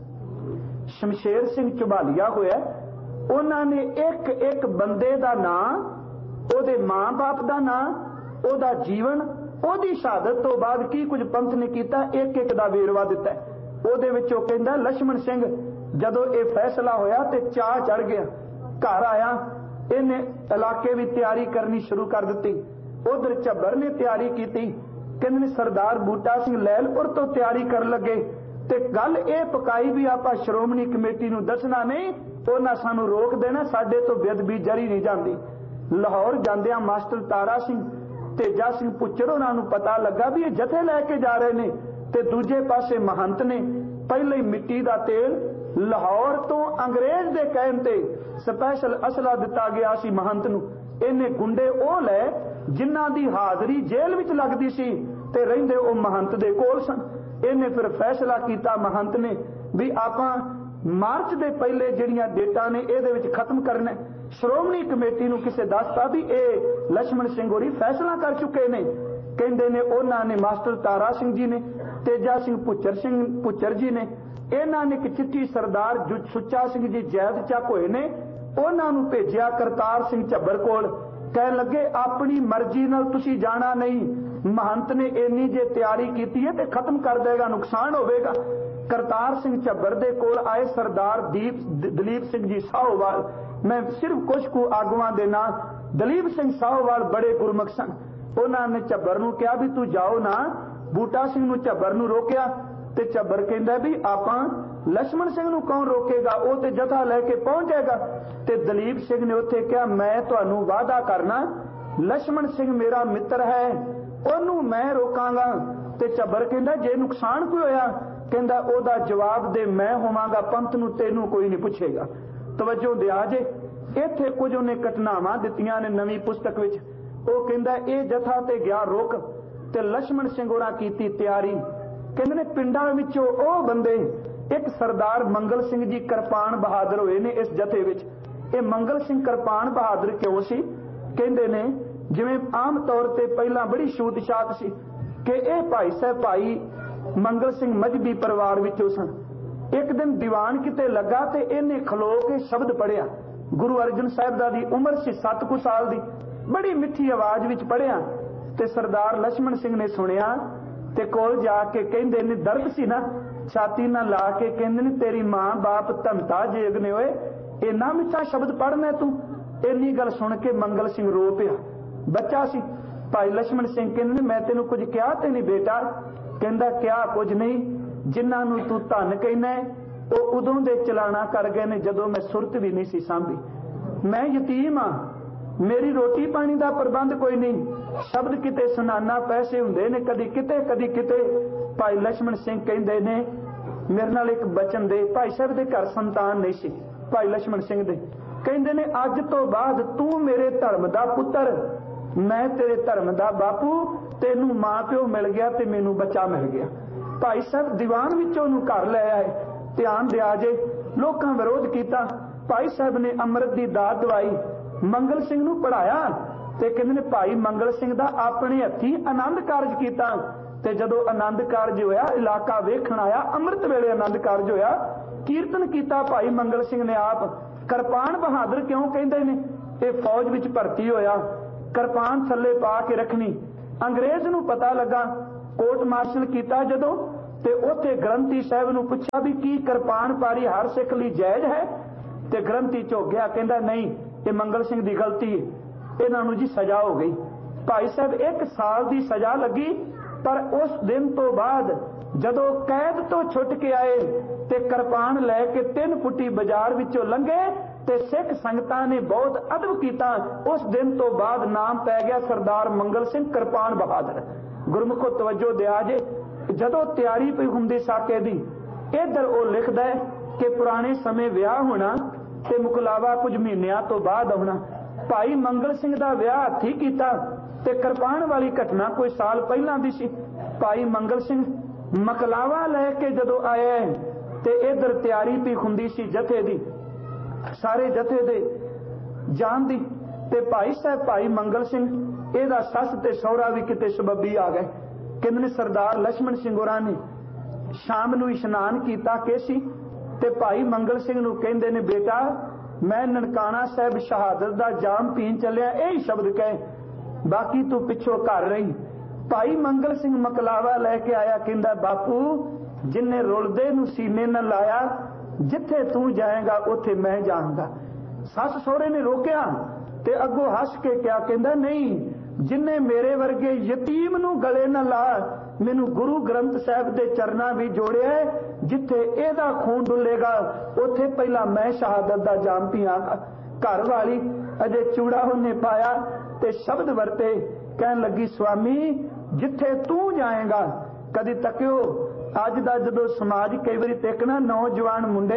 शमशेर सिंह झुबालिया होया, उन्हां ने एक एक बंदे दा नां, ओदे मां बाप दा नां, ओदा जीवन, ओदी शहादत तो बाद की कुछ पंथ ने कीता, एक एक दा वेरवा दिता है। ओदे विच ओह कहंदा लक्ष्मण सिंह जदों ये फैसला होया ते चाह चढ़ गया, घर आया, इन्हें इलाके भी तैयारी करनी शुरू कर दी। उधर झब्बर ने तैयारी की, कहंदे सरदार बूटा सिंह लैलपुर तो तैयारी कर लगे ते गल ये पकाई भी आपां श्रोमणी कमेटी नूं दसना नहीं, उन्हां सानूं रोक देना, साडे तो बेदबी जरी नहीं जाती। लाहौर जांदियां मास्टर तारा सिंह तेजा सिंह पुच्चर उन्हां नूं पता लगा भी ये जथे लैके जा रहे ने ते दूजे पासे महंत ने पहले ही मिट्टी दा तेल लाहौर तो अंग्रेज दे कहण ते स्पैशल असला दिता गया सी महंत नूं। इन्ने गुंडे ओ लै जिन्हां दी हाजरी जेल विच लगदी सी ते रहिंदे ओ महंत दे कोल सन। इन्हें फिर फैसला किया महंत ने भी आपां मार्च दे पहले जिहड़ियां डेटां ने इहदे विच खत्म करना। श्रोमणी कमेटी नूं किसे दसता भी ए लक्ष्मण सिंह होरी फैसला कर चुके ने। कहंदे ने उन्हां ने मास्टर तारा सिंह जी ने, तेजा सिंह पुच्चर सिंह पुच्चर जी ने, इन्हां ने एक चिट्ठी सरदार सुच्चा सिंह जी जैद चक होए ने, उन्हां नूं भेजिया करतार सिंह झब्बर कोल। कहन लगे अपनी मर्जी नाल तुसीं जाना नहीं, महंत ने इन्नी जे तैयारी की है तो खत्म कर देगा, नुकसान होगा। करतार सिंह झब्बर दे कोल आए सरदार दीप दलीप सिंह जी साहोवाल। मैं सिर्फ कुछ को आगुआं दे नां, दलीप सिंह साहोवाल बड़े गुरमुख सन। उन्होंने झब्बर नूं कहा भी तू जाओ ना। बूटा सिंह नूं झब्बर नूं रोकिया ते झब्बर कहंदा भी आपां लक्ष्मण सिंह नूं कौन रोकेगा, वो ते जथा लैके पहुंच जाएगा। ते दलीप सिंह ने उत्थे कहा मैं तुहानूं वादा करना, लक्ष्मण सिंह मेरा मित्र है, ओनू मैं रोकांगा। ते झब्बर कहंदा जे नुकसान कोई होया, कहंदा ओदा जवाब दे मैं होवांगा, पंथ नूं तेनू कोई नहीं पुछेगा। तवज्जो दिया जे इत्थे कुछ उन्हें घटनावां दित्तियां ने नवीं पुस्तक विच। ओ कहंदा ए जथा ते गया रुक ते लक्ष्मण सिंह होरां कीती तैयारी। कहंदे ने पिंडां विचों ओ बंदे एक सरदार मंगल सिंह जी किरपान बहादुर होए ने इस जथे विच। ये मंगल सिंह किरपान बहादुर क्यों सी? कहंदे ने जिवें आम तौर ते पहला बड़ी छूत छात सी कि यह भाई साहब भाई मंगल सिंह मजहबी परिवार विचों सन। एक दिन दीवान किते लगा ते इन्हें खलो के शब्द पढ़िया। गुरु अर्जन साहब दा दी उम्र सी सत्त कु साल दी, बड़ी मिठी आवाज विच पढ़िया ते सरदार लक्ष्मण सिंह ने सुनिया ते कोल जाके कहंदे ने दर्द सी ना, छाती ना ला के कहंदे ने तेरी मां बाप धमता जेगने होए, इन्ना मिठा शब्द पढ़ना तू। इन्नी गल सुन के मंगल सिंह रो पिया, बच्चा सी। भाई लक्ष्मण सिंह कहंदे मैं तेनू कुछ कहा ते नहीं बेटा? कहंदा क्या कुछ नहीं, जिन्हां नूं तू धन कहना है वो उदों दे चलाना कर गए ने जदों मैं सुरत भी नहीं सी सांभी। मैं यतीम हाँ, मेरी रोटी पानी का प्रबंध कोई नहीं, शब्द किते सुनाना पैसे हुंदे ने कदी किते कदी किते। भाई लक्ष्मण सिंह कहंदे ने मेरे नाल एक बचन दे। भाई साहब दे घर संतान नहीं सी, भाई लक्ष्मण सिंह दे। कहंदे ने अज तो बाद तू मेरे धर्म दा पुत्तर, मैं तेरे धर्म दा बापू, तेनू मां प्यो मिल गया ते मैनू बच्चा मिल गया। भाई साहब दीवान विचों नूं घर ले आए। ध्यान दिया जे लोकां विरोध कीता, भाई साहब ने अमृत दी दात दवाई, मंगल सिंह नूं पढ़ाया ते कहंदे ने भाई मंगल सिंह दा अपने हत्थी आनंद कारज कीता। ते जदों आनंद कारज होया इलाका वेखण आया, अमृत वेले आनंद कारज होया, कीर्तन कीता भाई मंगल सिंह ने आप। किरपान बहादुर क्यों कहंदे ने? ये फौज विच भर्ती होया, किरपान थल्ले पा के रखनी। अंग्रेज नूं पता लगा, कोर्ट मार्शल कीता जदों ਤੇ ਉੱਥੇ ਗ੍ਰੰਥੀ ਸਾਹਿਬ ਨੂੰ ਪੁੱਛਿਆ ਵੀ ਕੀ ਕਿਰਪਾਨ ਪਾਰੀ ਹਰ ਸਿੱਖ ਲਈ ਜਾਇਜ਼ ਹੈ? ਤੇ ਗ੍ਰੰਥੀ ਝੋਕਿਆ, ਕਹਿੰਦਾ ਨਹੀਂ, ਇਹ ਮੰਗਲ ਸਿੰਘ ਦੀ ਗਲਤੀ ਹੈ, ਇਹਨਾਂ ਨੂੰ ਜੀ ਸਜ਼ਾ ਹੋ ਗਈ। ਭਾਈ ਸਾਹਿਬ ਇੱਕ ਸਾਲ ਦੀ ਸਜ਼ਾ ਲੱਗੀ, ਪਰ ਉਸ ਦਿਨ ਤੋਂ ਬਾਅਦ ਜਦੋਂ ਕੈਦ ਤੋਂ ਛੁੱਟ ਕੇ ਆਏ ਤੇ ਕਿਰਪਾਨ ਲੈ ਕੇ ਤਿੰਨ ਫੁੱਟੀ ਬਾਜ਼ਾਰ ਵਿੱਚੋਂ ਲੰਘੇ ਤੇ ਸਿੱਖ ਸੰਗਤਾਂ ਨੇ ਬਹੁਤ ਅਦਬ ਕੀਤਾ। ਉਸ ਦਿਨ ਤੋਂ ਬਾਅਦ ਨਾਮ ਪੈ ਗਿਆ ਸਰਦਾਰ ਮੰਗਲ ਸਿੰਘ ਕਿਰਪਾਨ ਬਹਾਦਰ। ਗੁਰਮੁਖੋ ਤਵੱਜੋ ਦਿਆ ਜੇ, ਜਦੋਂ ਤਿਆਰੀ ਪਈ ਹੁੰਦੀ ਸਾਕੇ ਦੀ, ਇੱਧਰ ਉਹ ਲਿਖਦਾ ਹੈ ਕਿ ਪੁਰਾਣੇ ਸਮੇਂ ਵਿਆਹ ਹੋਣਾ ਤੇ ਮੁਕਲਾਵਾ ਕੁਝ ਮਹੀਨਿਆਂ ਤੋਂ ਬਾਅਦ ਆਉਣਾ। ਭਾਈ ਮੰਗਲ ਸਿੰਘ ਦਾ ਵਿਆਹ ਹੱਥੀਂ ਕੀਤਾ ਤੇ ਕਿਰਪਾਨ ਵਾਲੀ ਘਟਨਾ ਕੋਈ ਸਾਲ ਪਹਿਲਾਂ ਦੀ ਸੀ। ਭਾਈ ਮੰਗਲ ਸਿੰਘ ਮਕਲਾਵਾ ਲੈ ਕੇ ਜਦੋਂ ਆਇਆ ਤੇ ਇੱਧਰ ਤਿਆਰੀ ਪਈ ਹੁੰਦੀ ਸੀ ਜਥੇ ਦੀ, ਸਾਰੇ ਜਥੇ ਦੇ ਜਾਣ ਦੀ। ਤੇ ਭਾਈ ਸਾਹਿਬ ਭਾਈ ਮੰਗਲ ਸਿੰਘ, ਇਹਦਾ ਸੱਸ ਤੇ ਸਹੁਰਾ ਵੀ ਕਿਤੇ ਸਬੱਬੀ ਆ ਗਏ। ਕਹਿੰਦੇ ਨੇ ਸਰਦਾਰ ਲਛਮਣ ਸਿੰਘ ਹੋਰਾਂ ਨੇ ਸ਼ਾਮ ਨੂੰ ਇਸ਼ਨਾਨ ਕੀਤਾ ਕੇਸੀ ਤੇ ਭਾਈ ਮੰਗਲ ਸਿੰਘ ਨੂੰ ਕਹਿੰਦੇ ਨੇ, ਬੇਟਾ ਮੈਂ ਨਨਕਾਣਾ ਸਾਹਿਬ ਸ਼ਹਾਦਤ ਦਾ ਜਾਮ ਪੀਣ ਚੱਲਿਆ, ਇਹ ਹੀ ਸ਼ਬਦ ਕਹੇ, ਬਾਕੀ ਤੂੰ ਪਿੱਛੋਂ ਘਰ ਰਹੀ। ਭਾਈ ਮੰਗਲ ਸਿੰਘ ਮਕਲਾਵਾ ਲੈ ਕੇ ਆਇਆ, ਕਹਿੰਦਾ ਬਾਪੂ ਜਿੰਨੇ ਰੁਲਦੇ ਨੂੰ ਸੀਨੇ ਨਾਲ ਲਾਇਆ, ਜਿੱਥੇ ਤੂੰ ਜਾਏਗਾ ਉੱਥੇ ਮੈਂ ਜਾਵਾਂਗਾ। ਸੱਸ ਸਹੁਰੇ ਨੇ ਰੋਕਿਆ ਤੇ ਅੱਗੋਂ ਹੱਸ ਕੇ ਕਿਹਾ, ਕਹਿੰਦਾ ਨਹੀਂ, ਜਿੰਨੇ ਮੇਰੇ ਵਰਗੇ ਯਤੀਮ ਨੂੰ ਗਲੇ ਨਾਲ ਲਾ, ਮੈਨੂੰ ਗੁਰੂ ਗ੍ਰੰਥ ਸਾਹਿਬ ਦੇ ਚਰਨਾਂ ਵੀ ਜੋੜਿਆ, ਜਿੱਥੇ ਇਹਦਾ ਖੂਨ ਡੁੱਲੇਗਾ ਉੱਥੇ ਪਹਿਲਾਂ ਮੈਂ ਸ਼ਹਾਦਤ ਦਾ ਜਾਮ ਪੀਵਾਂਗਾ। ਘਰ ਵਾਲੀ ਅਜੇ ਚੂੜਾ ਉਹਨੇ ਪਾਇਆ ਤੇ ਸ਼ਬਦ ਵਰਤੇ, ਕਹਿਣ ਲੱਗੀ, ਸਵਾਮੀ ਜਿੱਥੇ ਤੂੰ ਜਾਏਗਾ। ਕਦੀ ਤੱਕਿਓ ਅੱਜ ਦਾ ਜਦੋਂ ਸਮਾਜ ਕਈ ਵਾਰੀ ਦੇਖਣਾ, ਨੌਜਵਾਨ ਮੁੰਡੇ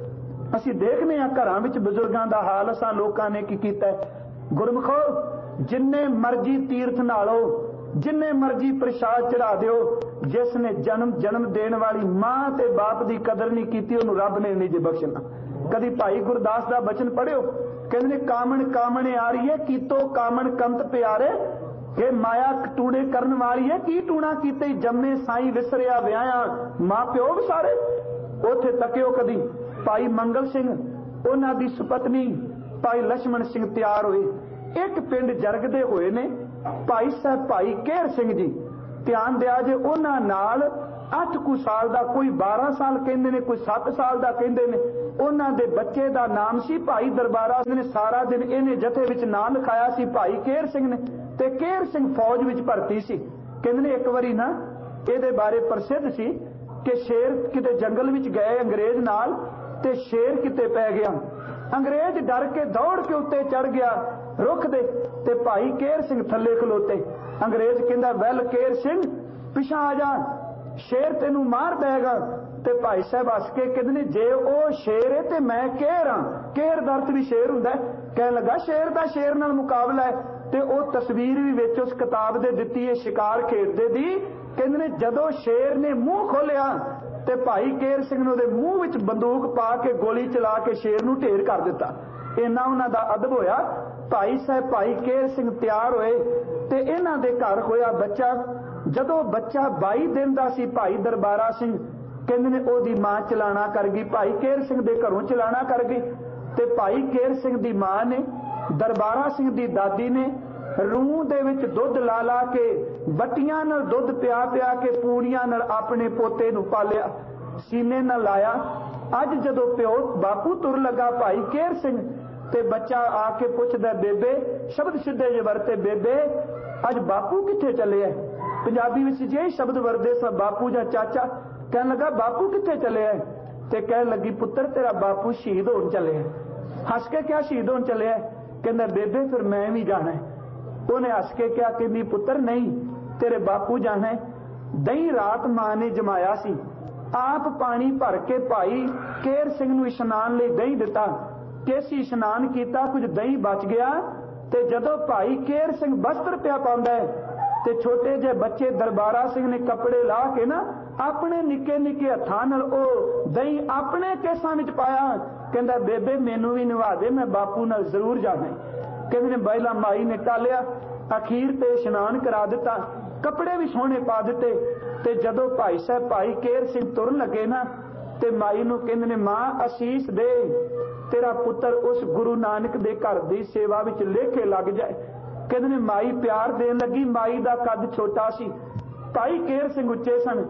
ਅਸੀਂ ਦੇਖਦੇ ਹਾਂ ਘਰਾਂ ਵਿੱਚ ਬਜ਼ੁਰਗਾਂ ਦਾ ਹਾਲ, ਅਸਾਂ ਲੋਕਾਂ ਨੇ ਕੀ ਕੀਤਾ। ਗੁਰਮੁਖੋ ਜਿੰਨੇ ਮਰਜੀ ਤੀਰਥ ਨਾਲੋ, ਜਿੰਨੇ ਮਰਜੀ ਪ੍ਰਸ਼ਾਦ ਚੜਾ ਦਿਓ, ਜਿਸ ਨੇ ਜਨਮ ਜਨਮ ਦੇਣ ਵਾਲੀ ਮਾਂ ਤੇ ਬਾਪ ਦੀ ਕਦਰ ਨਹੀਂ ਕੀਤੀ, ਉਹਨੂੰ ਰੱਬ ਨੇ ਨਹੀਂ ਜੇ ਬਖਸ਼ਣਾ। ਕਦੀ ਭਾਈ ਗੁਰਦਾਸ ਦਾ ਬਚਨ ਪੜਿਓ, ਕਹਿੰਦੇ ਨੇ ਕਾਮਣ ਕਾਮਣੇ ਆ ਰਹੀ ਹੈ, ਕੀਤੋ ਕਾਮਣ ਕੰਤ ਪਿਆਰੇ, ਇਹ ਮਾਇਆ ਟੂਣੇ ਕਰਨ ਵਾਲੀ ਹੈ, ਕੀ ਟੂਣਾ ਕੀਤੇ ਜੰਮੇ ਸਾਈ ਵਿਸਰਿਆ ਵਿਆਹਾਂ, ਮਾਂ ਪਿਓ ਵੀ ਸਾਰੇ। ਉੱਥੇ ਤੱਕਿਓ ਕਦੀ ਭਾਈ ਮੰਗਲ ਸਿੰਘ, ਉਹਨਾਂ ਦੀ ਸੁਪਤਨੀ ਭਾਈ ਲਛਮਣ ਸਿੰਘ ਤਿਆਰ ਹੋਏ, ਇੱਕ ਪਿੰਡ ਜਰਗਦੇ ਹੋਏ ਨੇ। ਭਾਈ ਸਾਹਿਬ ਭਾਈ ਕੇਹਰ ਸਿੰਘ ਜੀ, ਧਿਆਨ ਦਿਆ ਜੇ, ਉਹਨਾਂ ਨਾਲ ਅੱਠ ਕੁ ਸਾਲ ਦਾ, ਕੋਈ ਬਾਰਾਂ ਸਾਲ ਕਹਿੰਦੇ ਨੇ, ਕੋਈ ਸੱਤ ਸਾਲ ਦਾ ਕਹਿੰਦੇ ਨੇ, ਉਹਨਾਂ ਦੇ ਬੱਚੇ ਦਾ ਨਾਮ ਸੀ ਭਾਈ ਦਰਬਾਰਾ ਨੇ। ਸਾਰਾ ਦਿਨ ਇਹਨੇ ਜਥੇ ਵਿੱਚ ਨਾਮ ਲਿਖਾਇਆ ਸੀ ਭਾਈ ਕੇਹਰ ਸਿੰਘ ਨੇ, ਤੇ ਕੇਹਰ ਸਿੰਘ ਫੌਜ ਵਿੱਚ ਭਰਤੀ ਸੀ। ਕਹਿੰਦੇ ਨੇ ਇੱਕ ਵਾਰੀ ਨਾ ਇਹਦੇ ਬਾਰੇ ਪ੍ਰਸਿੱਧ ਸੀ ਕਿ ਸ਼ੇਰ ਕਿਤੇ ਜੰਗਲ ਵਿੱਚ ਗਏ ਅੰਗਰੇਜ਼ ਨਾਲ, ਤੇ ਸ਼ੇਰ ਕਿਤੇ ਪੈ ਗਿਆ, ਅੰਗਰੇਜ਼ ਡਰ ਕੇ ਦੌੜ ਕੇ ਉੱਤੇ ਚੜ ਗਿਆ ਰੁੱਖ ਦੇ, ਤੇ ਭਾਈ ਕੇਹਰ ਸਿੰਘ ਥੱਲੇ ਖਲੋਤੇ। ਅੰਗਰੇਜ਼ ਕਹਿੰਦਾ, ਵੈਲ ਕੇਹਰ ਸਿੰਘ ਪਿਛਾਂ ਆ ਜਾ, ਸ਼ੇਰ ਤੈਨੂੰ ਮਾਰ ਦੇਗਾ। ਤੇ ਭਾਈ ਸਾਹਿਬ ਹੱਸ ਕੇ ਕਹਿੰਦੇ ਨੇ, ਜੇ ਉਹ ਸ਼ੇਰ ਹੈ ਤੇ ਮੈਂ ਕੇਹਰ ਹਾਂ, ਕੇਹਰ ਦਾ ਅਰਥ ਵੀ ਸ਼ੇਰ ਹੁੰਦਾ। ਕਹਿਣ ਲੱਗਾ, ਸ਼ੇਰ ਦਾ ਸ਼ੇਰ ਨਾਲ ਮੁਕਾਬਲਾ ਹੈ। ਤੇ ਉਹ ਤਸਵੀਰ ਵੀ ਵਿੱਚ ਉਸ ਕਿਤਾਬ ਦੇ ਦਿੱਤੀ ਹੈ ਸ਼ਿਕਾਰ ਖੇਡਦੇ ਦੀ। ਕਹਿੰਦੇ ਨੇ ਜਦੋਂ ਸ਼ੇਰ ਨੇ ਮੂੰਹ ਖੋਲਿਆ ਤੇ ਭਾਈ ਕੇਹਰ ਸਿੰਘ ਨੇ ਉਹਦੇ ਮੂੰਹ ਵਿੱਚ ਬੰਦੂਕ ਪਾ ਕੇ ਗੋਲੀ ਚਲਾ ਕੇ ਸ਼ੇਰ ਨੂੰ ਢੇਰ ਕਰ ਦਿੱਤਾ। ਇੰਨਾ ਉਹਨਾਂ ਦਾ ਅਦਬ ਹੋਇਆ। ਭਾਈ ਸਾਹਿਬ ਭਾਈ ਕੇਹਰ ਸਿੰਘ ਤਿਆਰ ਹੋਏ ਤੇ ਇਹਨਾਂ ਦੇ ਘਰ ਹੋਇਆ ਬੱਚਾ। ਜਦੋਂ ਬੱਚਾ ਬਾਈ ਦਿਨ ਦਾ ਸੀ, ਭਾਈ ਦਰਬਾਰਾ ਸਿੰਘ ਕਹਿੰਦੇ ਨੇ ਉਹਦੀ ਮਾਂ ਚਲਾਣਾ ਕਰ ਗਈ, ਭਾਈ ਕੇਹਰ ਸਿੰਘ ਦੇ ਘਰੋਂ ਚਲਾਣਾ ਕਰ ਗਈ। ਤੇ ਭਾਈ ਕੇਹਰ ਸਿੰਘ ਦੀ ਮਾਂ ਨੇ, ਦਰਬਾਰਾ ਸਿੰਘ ਦੀ ਦਾਦੀ ਨੇ ਰੂਹ ਦੇ ਵਿੱਚ ਦੁੱਧ ਲਾ ਲਾ ਕੇ, ਬੱਟੀਆਂ ਨਾਲ ਦੁੱਧ ਪਿਆ ਪਿਆ ਕੇ, ਪੂੜੀਆਂ ਨਾਲ ਆਪਣੇ ਪੋਤੇ ਨੂੰ ਪਾਲਿਆ, ਸੀਨੇ ਨਾਲ ਲਾਇਆ। ਅੱਜ ਜਦੋਂ ਪਿਓ ਬਾਪੂ ਤੁਰ ਲੱਗਾ ਭਾਈ ਕੇਹਰ ਸਿੰਘ, ਤੇ ਬੱਚਾ ਆ ਕੇ ਪੁੱਛਦਾ, ਬੇਬੇ, ਸ਼ਬਦ ਸਿੱਧੇ ਜਿਹੇ ਵਰਤੇ, ਬੇਬੇ ਅੱਜ ਬਾਪੂ ਕਿੱਥੇ ਚੱਲੇ ਐ? ਪੰਜਾਬੀ ਵਿੱਚ ਜੇ ਸ਼ਬਦ ਵਰਦੇ ਸਭ ਬਾਪੂ ਜਾਂ ਚਾਚਾ। ਕਹਿਣ ਲੱਗਾ, ਬਾਪੂ ਕਿੱਥੇ ਚੱਲੇ ਐ? ਤੇ ਕਹਿਣ ਲੱਗੀ, ਪੁੱਤਰ ਤੇਰਾ ਬਾਪੂ ਸ਼ਹੀਦ ਹੋਣ ਚੱਲੇ ਐ। ਹੱਸ ਕੇ ਕਿਹਾ, ਸ਼ਹੀਦ ਹੋਣ ਚੱਲੇ ਐ? ਕਹਿੰਦਾ, ਬੇਬੇ ਫਿਰ ਮੈਂ ਵੀ ਜਾਣਾ। ਉਹਨੇ ਹੱਸ ਕੇ ਕਿਹਾ, ਕਹਿੰਦੀ, ਪੁੱਤਰ ਨਹੀਂ, ਤੇਰੇ ਬਾਪੂ ਜਾਣਾ। ਦਹੀਂ ਰਾਤ ਮਾਂ ਨੇ ਜਮਾਇਆ ਸੀ, ਆਪ ਪਾਣੀ ਭਰ ਕੇ ਭਾਈ ਕੇਹਰ ਸਿੰਘ ਨੂੰ ਇਸ਼ਨਾਨ ਲਈ ਦਹੀਂ ਦਿੱਤਾ। ਕੇਸੀ ਇਸ਼ਨਾਨ ਕੀਤਾ, ਕੁਝ ਦਹੀਂ ਬਚ ਗਿਆ। ਤੇ ਜਦੋਂ ਭਾਈ ਕੇਹਰ ਸਿੰਘ ਬਸਤਰ ਪਿਆ ਪਾਉਂਦਾ ਹੈ ਤੇ ਛੋਟੇ ਜਿਹੇ ਬੱਚੇ ਦਰਬਾਰਾ ਸਿੰਘ ਨੇ ਕੱਪੜੇ ਲਾ ਕੇ ਨਾ ਆਪਣੇ ਨਿੱਕੇ ਨਿੱਕੇ ਹੱਥਾਂ ਨਾਲ ਉਹ ਦਹੀਂ ਆਪਣੇ ਕੇਸਾਂ ਵਿੱਚ ਪਾਇਆ। ਕਹਿੰਦਾ, ਬੇਬੇ ਮੈਨੂੰ ਵੀ ਨਿਭਾ ਦੇ, ਮੈਂ ਬਾਪੂ ਨਾਲ ਜ਼ਰੂਰ ਜਾਣਾ। ਕਹਿੰਦੇ ਨੇ ਬੈਲਾ ਮਾਈ ਨੇ ਟਾਲਿਆ, ਅਖੀਰ ਤੇ ਇਸ਼ਨਾਨ ਕਰਾ ਦਿੱਤਾ, ਕੱਪੜੇ ਵੀ ਸੋਹਣੇ ਪਾ ਦਿੱਤੇ। ਤੇ ਜਦੋਂ ਭਾਈ ਸਾਹਿਬ ਭਾਈ ਕੇਹਰ ਸਿੰਘ ਤੁਰਨ ਲੱਗੇ ਨਾ, ਤੇ ਮਾਈ ਨੂੰ ਕਹਿੰਦੇ ਨੇ, ਮਾਂ ਅਸੀਸ ਦੇ, ਤੇਰਾ ਪੁੱਤਰ ਉਸ ਗੁਰੂ ਨਾਨਕ ਦੇ ਘਰ ਦੀ ਸੇਵਾ ਵਿੱਚ ਲੇਖੇ ਲੱਗ ਜਾਏ। ਕਹਿੰਦੇ ਨੇ ਮਾਈ ਪਿਆਰ ਦੇਣ ਲੱਗੀ। ਮਾਈ ਦਾ ਕੱਦ ਛੋਟਾ ਸੀ, ਭਾਈ ਕੇਹਰ ਸਿੰਘ ਉੱਚੇ ਸਨ,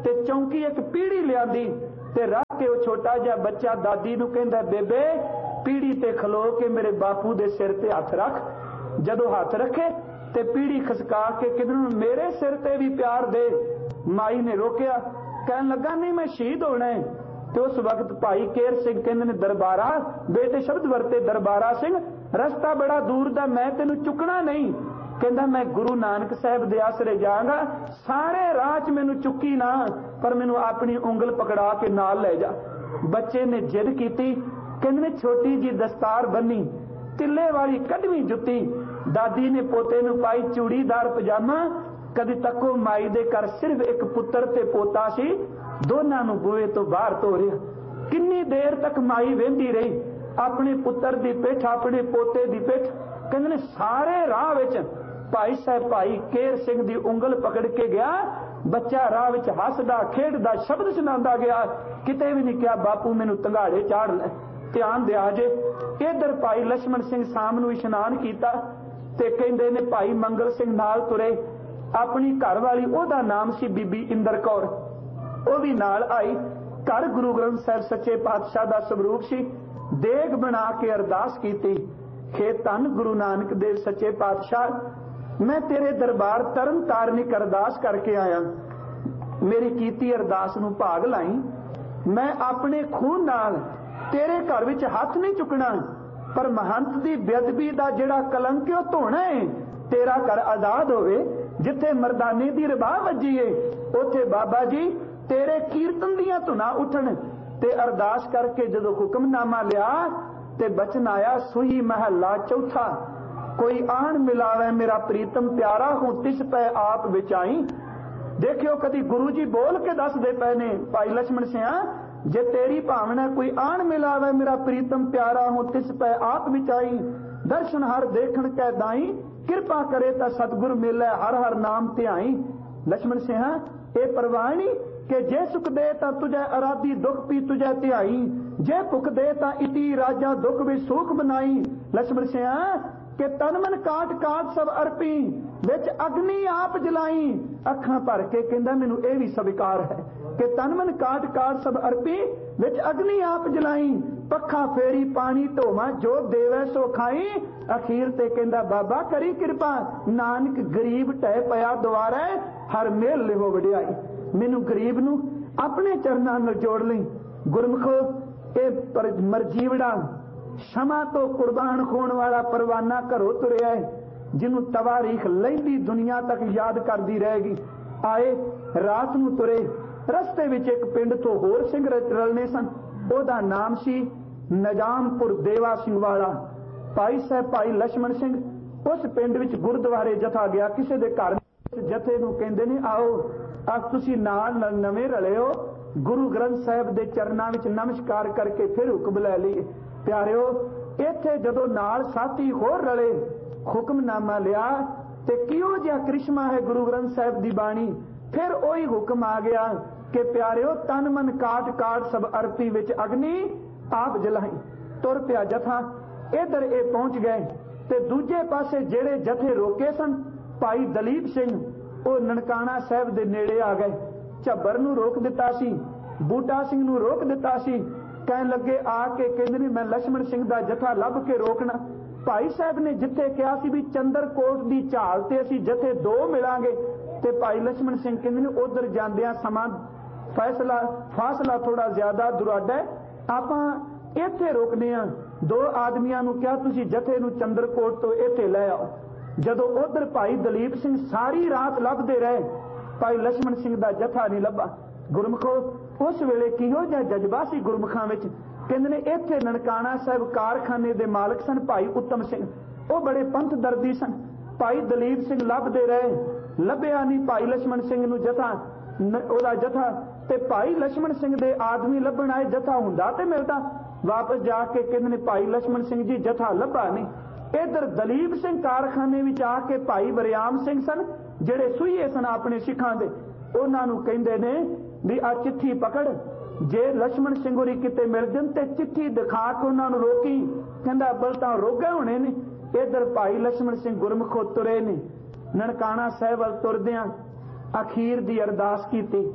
ते चौंकी एक पीढ़ी लियांदी ते रख के वो छोटा जिहा बच्चा दादी नूं कहंदा बेबे पीढ़ी ते खलो के मेरे बापू दे सिर ते हथ रख। जदों हथ रखे ते पीढ़ी खसका के किधरों मेरे सिर ते भी प्यार दे। माई ने रोकिया, कहन लगा नहीं मैं शहीद होना है। तो उस वक्त भाई केर सिंह कहंदे ने दरबारा, बेटे शब्द वरते दरबारा सिंह रस्ता बड़ा दूर दा, मैं तेनू चुकना नहीं। कहंदा मैं गुरु नानक साहब दे आसरे जाऊंगा, सारे राह च मैनू चुकी ना, पर मैनू अपनी उंगल पकड़ा के नाल ले जा। बच्चे ने जिद कीती, कहंदे ने छोटी जी दस्तार बन्नी, तिल्ले वाली कदवी जुत्ती, दादी ने पोते नू पाई चूड़ीदार पजामा। कदी तको माई दे घर सिर्फ एक पुत्र ते पोता सी, दोनों नू बूहे तो बाहर तोरिया। किन्नी देर तक माई वेंदी रही, अपने पुत्र दी पिठ अपने पोते दी पिठ। कहंदे ने सारे राह विच भाई साहब भाई केर सिंह दी उंगल पकड़ के गया। बच्चा राह विच हसदा खेडदा शब्द सुनांदा गया, किते भी नहीं कहा बापू मैनू तंगाड़े चाड़ ले, ध्यान दिया जे। इधर भाई लक्ष्मण सिंह साम नू इशनान कीता ते कहंदे ने भाई मंगल सिंह नाल तुरे। अपनी घर वाली ओदा नाम सी बीबी इंदर कौर, वो भी नाल आई। घर गुरु ग्रंथ साहिब सच्चे पातशाह दा स्वरूप सी। देग बना के अरदास कीती, हे धन गुरु नानक देव सच्चे पातशाह, मैं तेरे दरबार तरन तारनिक अरदास करके आया। मेरी कीती अरदास नू भाग लाई। मैं अपने खून नाल तेरे घर विच हथ नहीं चुकना, पर महंत दी बेअदबी दा जिहड़ा कलंक है धोना है। तेरा घर आजाद होवे, जिथे मरदाने दी रबाह वजी है उथे बाबा जी तेरे कीर्तन दियां धुना उठन। ते अरदास करके जदों हुक्मनामा लिया ते बचन आया, सुही महला चौथा, कोई आन मिलावे मेरा प्रीतम प्यारा हूं तिस पै आप विचाई। देखियो कदी गुरु जी बोल के दस दे पै ने भाई लक्ष्मण सिंह, जे तेरी भावना कोई आन मिलावे मेरा प्रीतम प्यारा हूं तिस पै आप विचाई। दर्शन हर देखण कै दाई, कृपा करे ता सतगुर मिले हर हर नाम ध्याई। लक्ष्मण सिंह ए परवाणी के जे सुख दे ता तुझे अराधी दुख पी तुझे ध्याई, जे भुख दे ता इति राजा दुख भी सुख बनाई। लक्ष्मण सिंह के तन मन काट काट सब अर्पी, विच अग्नि आप जलाई। अखां भर के कहंदा मैनू ए भी स्वीकार है कि तन मन काट काट सब अर्पी, विच अग्नि आप जलाई। पखा फेरी पानी ढोवा जो देवे सो खाई। अखीर ते कहंदा बाबा करी कृपा, नानक गरीब टह पया द्वारा हर मेल लिहो वडियाई। मैनू गरीब नू अपने चरनां नाल जोड़ लई। गुरमुखो ए मरजीवड़ा क्षमा तो कुर्बान होने वाला परवाना घरों तुरिया है, जिन्हों तवारीख लैंदी दुनिया तक याद करती रहेगी। आए रात नू तुरे, रस्ते विच एक पिंड तो होर सिंह रलने सन। ओदा नाम सी नजामपुर देवा सिंह वाला। भाई साहब भाई लक्ष्मण सिंह उस पिंड विच गुरुद्वारे जथा गया। किसी दे घर जथे नू कहंदे ने आओ अज तुसीं नाल नवें रले हो, गुरु ग्रंथ साहिब दे चरनां विच नमस्कार करके फिर हुक्म लै लईए। प्यारिओ इत्थे जदों नाल साथी होर रले, हुक्मनामा लिया ते किहो जिहा करिश्मा है गुरु ग्रंथ साहिब दी बाणी। फिर ओही हुक्म आ गया कि प्यारिओ तन मन काट काट सब अर्पी विच अग्नि आप जलाई। तुर पिया जथा, इधर ए पहुंच गए ते दूजे पासे जेड़े जथे रोके सन भाई दलीप सिंह वो ननकाना साहिब दे नेड़े आ गए। झब्बर नू रोक दिता सी, बूटा सिंह नू रोक दिता सी। कहन लगे आके कहंदे ने मैं लक्ष्मण सिंह दा जथा लभ के रोकना। भाई साहब ने जिथे कहा सी भी चंद्रकोट दी झाल ते असीं जथे दो मिलांगे, ते भाई लक्ष्मण सिंह कहंदे ने उधर जांदियां समा फैसला फासला थोड़ा ज्यादा दुराडा है, आपां इत्थे रोकने आ। दो आदमियां नू कहा तुसीं जथे नू चंद्रकोट तो इत्थे ले आओ। जदों उधर भाई दलीप सिंह सारी रात लभदे रहे, भाई लक्ष्मण सिंह दा जथा नहीं लभा। गुरमुखो उस वेले किहो जिहा जज्बा सी गुरमुखां विच। कहंदे ने इत्थे ननकाना साहिब कारखाने दे मालक सन भाई उत्तम सिंह, वो बड़े पंथ दर्दी सन। भाई दलीप सिंह लभदे रहे, लभ्या नहीं भाई लक्ष्मण सिंह नू जथा ओदा जथा। ते भाई लक्ष्मण सिंह दे आदमी लभण आए, जथा हुंदा ते मिलदा। वापस जाके कहंदे ने भाई लक्ष्मण सिंह जी जथा लभा नहीं। इधर दलीप सिंह कारखाने विच आके भाई वरियाम सिंह सन जेड़े सुईए सन अपने सिखां दे, उन्हां नू कहंदे ने भी आ चिट्ठी पकड़, जे लक्ष्मण सिंह होरी किते मिल जन ते चिट्ठी दिखा के उन्हां नू रोकी। कहंदा अब्बल तां रोगे होणे ने। इधर भाई लक्ष्मण सिंह गुरमुखो तुरे ने। ननकाना साहिब वल तुरदियां अखीर दी अरदास कीती,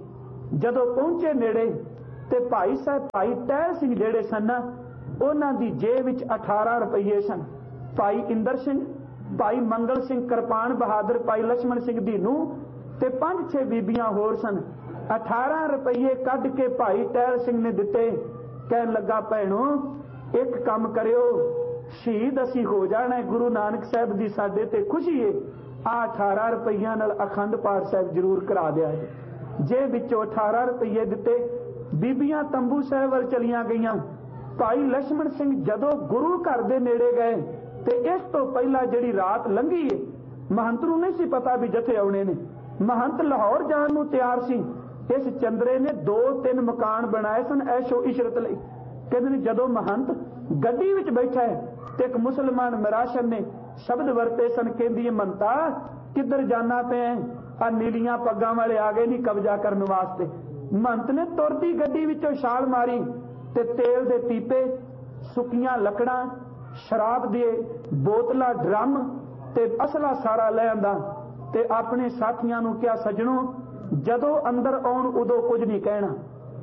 जदों पहुंचे नेड़े ते भाई साहब भाई टहल सिंह जेड़े सन उन्हां दी जेब विच अठारह रुपये सन। भाई इंदर सिंह, भाई मंगल सिंह किरपान बहादुर, भाई लक्ष्मण सिंह दी नूंह ते पंज छे बीबियां होर सन। अठारह रुपये कढ के भाई टहल सिंह ने दिते। कहन लगा भैणो एक काम करियो, शहीद असी हो जाना है, गुरु नानक साहब दी साडे ते खुशी है, आ अठारह रुपया नाल अखंड पाठ साहब जरूर करा दिया जे। जे विचों अठारह रुपये दिते, बीबियां तंबू साहब वल चलियां गईयां। भाई लक्ष्मण सिंह जदों गुरु घर दे नेड़े गए ते इस तो पहला जिहड़ी रात लंघी है, महंत नूं नहीं सी पता भी जथे आउणे ने। महंत लाहौर जाण नूं तैयार सी। इस चंद्रे ने दो तीन मकान बनाए सन ऐशो इशरत लई। कहंदे ने जदों महंत गड्डी विच बैठा है ते एक मुसलमान मिराशन ने शब्द वरते सन, कहंदी है मनता किधर जाना पे आ नीलियां पग्गां वाले आ गए नहीं कब्जा करने वास्ते। महंत ने तुरदी गड्डी विचों छाल मारी ते तेल दे पीपे, सुक्कियां लकड़ां, शराब दे बोतलां, ड्रम ते असला सारा ले आंदा ते अपने साथियां नूं कहा सजणो जदों अंदर आउण उदों कुछ नहीं कहना,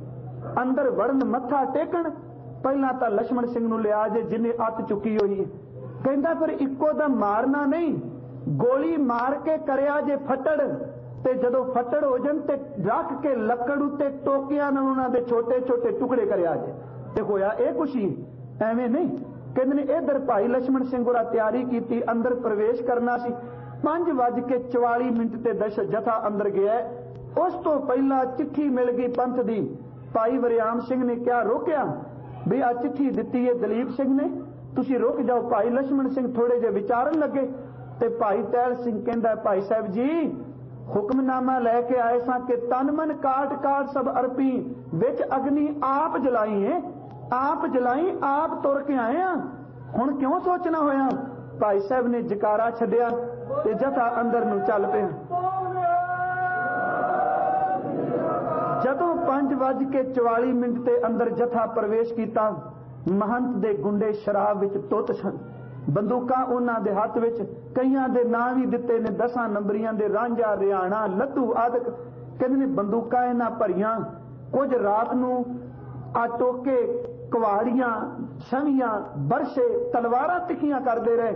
अंदर वड़न मत्था टेकण पहला तां लक्ष्मण सिंह नूं लिया जे जिन्हें अत चुकी हुई है। कहंदा फिर इक्को दा मारना नहीं, गोली मार के करिया जे फटड़ ते जदों फटड़ हो जाण ते रख के लकड़ उत्ते टोकियां नाल उन्हां दे छोटे छोटे टुकड़े करिया जे ते होया ए खुशी एवें नहीं। कहंदे ने इधर भाई लक्ष्मण सिंह होरा तैयारी कीती, अंदर प्रवेश करना सी। पांच वज के चौवाली मिनट ते दश जथा अंदर गया। उस तो पहला चिट्ठी मिल गई पंथ दी। भाई वरियाम सिंह ने क्या रोकया भी आ चिट्ठी दिती है दलीप सिंह ने, तुसी रुक जाओ। भाई लक्ष्मण सिंह थोड़े जे विचारन लगे ते भाई टहल सिंह कहंदा भाई साहब जी हुक्मनामा लैके आए सां कि तन मन काट काट सब अर्पी, विच अग्नि आप जलाई है, आप जलाई आप तुर के आए हैं, हुण क्यों सोचना होया। भाई साहब ने जकारा छड्डिया ते जथा अंदर नूं चल पिया। जदों पांच वज के चौवाली मिनट ते अंदर जथा प्रवेश किया, महंत दे गुंडे शराब विच तुत सन, बंदूकां उन्हां दे हत्थ विच, कईयां दे नां भी दिते ने दसां नंबरियां दे, रांझा, रियाणा, लद्दू आदक। कहंदे ने बंदूकां इन्हां भरियां, कुछ रात नूं आ टोके कुवाड़ियां, छवियां, बरछे, तलवारां तिखियां करदे रहे।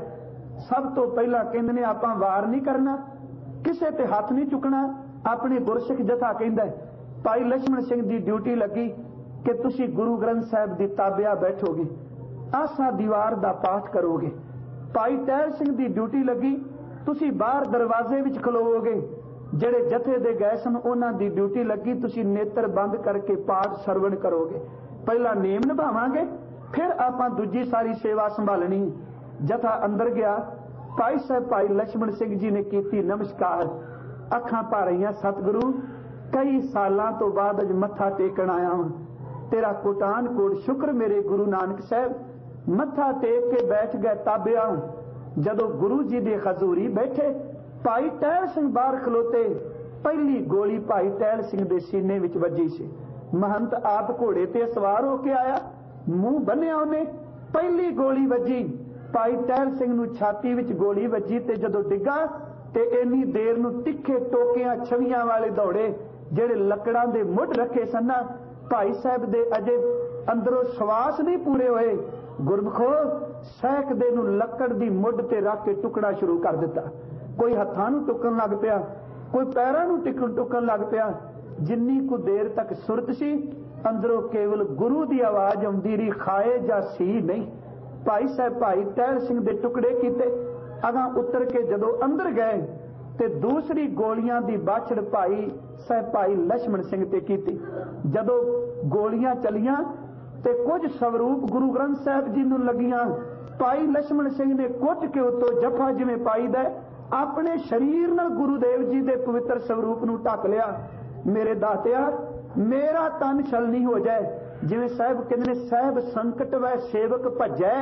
सब तो पहला कहंदे ने आपां वार नहीं करना, किसे ते हत्थ नहीं चुकना। अपने गुरसिख जथा कहंदा भाई लक्ष्मण सिंह दी ड्यूटी लगी कि तुसी गुरु ग्रंथ साहिब दी ताबिया बैठोगे, आसा दीवार दा पाठ करोगे। भाई टहल सिंह दी ड्यूटी लगी तुसी बाहर दरवाजे विच खलोवोगे। जेड़े जथे दे गए सन उन्हां दी ड्यूटी लगी तुसी नेत्र बंद करके पाठ सरवण करोगे। पहला नेम निभावांगे फिर आपां दूजी सारी सेवा संभालनी। जथा अंदर गया, भाई साहब भाई लक्ष्मण सिंह जी ने कीती नमस्कार, अखां भर आईयां, सतगुरु कई सालां तो बाद अज मत्था टेकण आया हां, तेरा कोटान कोट शुक्र मेरे गुरु नानक साहब। मत्था टेक के बैठ गए ताबिया। जदों गुरु जी दे हजूरी बैठे, भाई टहल सिंह बाहर खलोते, पहली गोली भाई टहल सिंह दे सीने विच वजी सी। महंत आप घोड़े ते सवार होके आया, मुंह बन्निया उन्हें, पहली गोली वजी भाई टहल सिंह नूं छाती विच गोली वजी ते जदों डिग्गा ते इन्नी देर नूं तिखे टोकियां छवियां वाले दौड़े जेड़े लकड़ां दे मुੱਢ रखे सन। भाई साहब दे अजे अंदरों श्वास नहीं पूरे होए, गुरमुखो सैक दे नूं लकड़ दी मुੱਢ ते रख के टुकड़ा शुरू कर दिता। कोई हत्थां नूं टुकण लग पिया, कोई पैरां नूं टिकण टुकण लग पिया। जिन्नी कु देर तक सुरत सी अंदरों केवल गुरु दी आवाज आउंदी रही, खाए जा सी नहीं। भाई साहब भाई टहल सिंह दे टुकड़े कीते, अगां उतर के जदों अंदर गए ते दूसरी गोलियां दी बाछड़ भाई साहब भाई लक्ष्मण सिंह ते कीती। जदों गोलियां चलियां ते कुछ स्वरूप गुरु ग्रंथ साहिब जी नूं लगियां, भाई लक्ष्मण सिंह ने कुट के उत्तों जफा जिवें पाईदा अपने शरीर नाल गुरुदेव जी दे पवित्र स्वरूप नूं ढक लिया। मेरे दातिया मेरा तन छल नहीं हो जाए, जिवें साहब कहंदे ने साहब संकट वै सेवक भजै,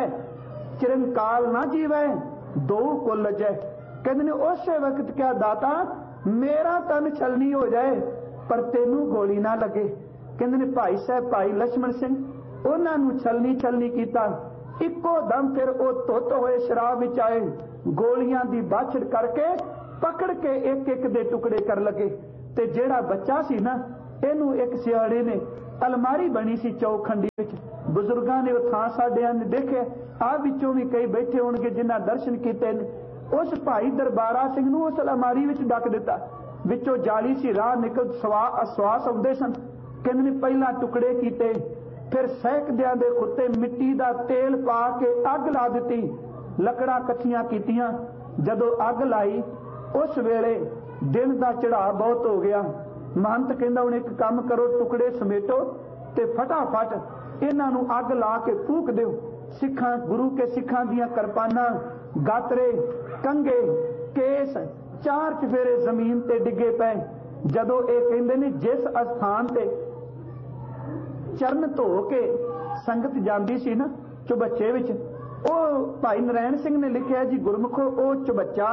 चिरंकाल ना जीवै दो कुल लजै। कहंदे ने उस वक्त क्या दाता मेरा तन छल नहीं हो जाए पर तेनू गोली ना लगे। कहंदे ने भाई साहब भाई लक्ष्मण सिंह उन्हां नूं छलनी छलनी कीता, इक्को दम फिर वो धुत होए शराब विच आए, गोलियां दी बाछड़ करके पकड़ के एक एक दे टुकड़े कर लगे। ते जेड़ा बच्चा सी ना ਇਹਨੂੰ ਇੱਕ ਸਿਆੜੇ ਨੇ अलमारी बनी सी चौखंडी विच बुजुर्गां ने थां साडियां ने देखे आ विचों भी कई बैठे होणगे जिन्हां दर्शन कीते ने। उस भाई दरबारा सिंह नूं उस अलमारी विच डक दिता, विचों जाली सी राह निकल सवा आसवास आउंदे सन। कहंदे ने पहलां टुकड़े कीते, फिर सैकदियां दे उत्ते मिट्टी दा तेल पा के अग ला दित्ती, लकड़ां इकट्ठियां कीतियां। जदों अग लाई उस वेले दिन दा चढ़ाव बहुत हो गया। महंत कहंदा हुण एक काम करो, टुकड़े समेटो ते फटाफट इन्हां नूं अग ला के फूक दिओ। सिखां गुरु के सिखां दियां किरपानां, गातरे, कंगे, केस चार चफेरे जमीन ते डिगे पे। जदों ये कहंदे ने जिस स्थान ते चरण धो के संगत जांदी सी ना चुबच्चे विच, ਉਹ ਭਾਈ ਨਰੈਣ ਸਿੰਘ ਨੇ ਲਿਖਿਆ ਜੀ ਗੁਰਮੁਖੋ ਉਹ ਚਬੱਚਾ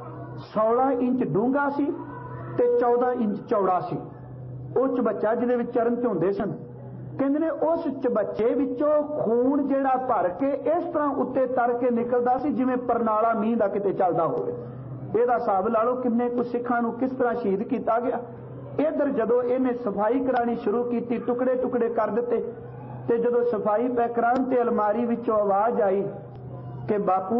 सोलह इंच डूंगा सी ते चौदह इंच चौड़ा सी। ਉਹ ਚਬੱਚਾ ਜਿਹਦੇ ਵਿੱਚ ਚਰਨ ਝੁੰਦੇ ਸਨ। ਕਹਿੰਦੇ ਨੇ ਉਸ ਚਬੱਚੇ ਵਿੱਚੋਂ ਖੂਨ ਜਿਹੜਾ ਭਰ ਕੇ ਇਸ ਤਰ੍ਹਾਂ ਉੱਤੇ ਤਰ ਕੇ ਨਿਕਲਦਾ ਸੀ ਜਿਵੇਂ ਪਰਨਾਲਾ ਮੀਂਹ ਦਾ ਕਿਤੇ ਚੱਲਦਾ ਹੋਵੇ। ਇਹਦਾ ਹਿਸਾਬ ਲਾ ਲਓ ਕਿੰਨੇ ਕੁ ਸਿੱਖਾਂ ਨੂੰ ਕਿਸ ਤਰ੍ਹਾਂ ਸ਼ਹੀਦ ਕੀਤਾ ਗਿਆ। ਇਧਰ ਜਦੋਂ ਇਹਨੇ ਸਫਾਈ ਕਰਾਣੀ ਸ਼ੁਰੂ ਕੀਤੀ, ਟੁਕੜੇ ਟੁਕੜੇ ਕਰ ਦਿੱਤੇ, ਤੇ ਜਦੋਂ ਸਫਾਈ ਪੈ ਕਰਾਉਣ ਤੇ ਅਲਮਾਰੀ ਵਿੱਚੋਂ ਆਵਾਜ਼ ਆਈ ਕਿ ਬਾਪੂ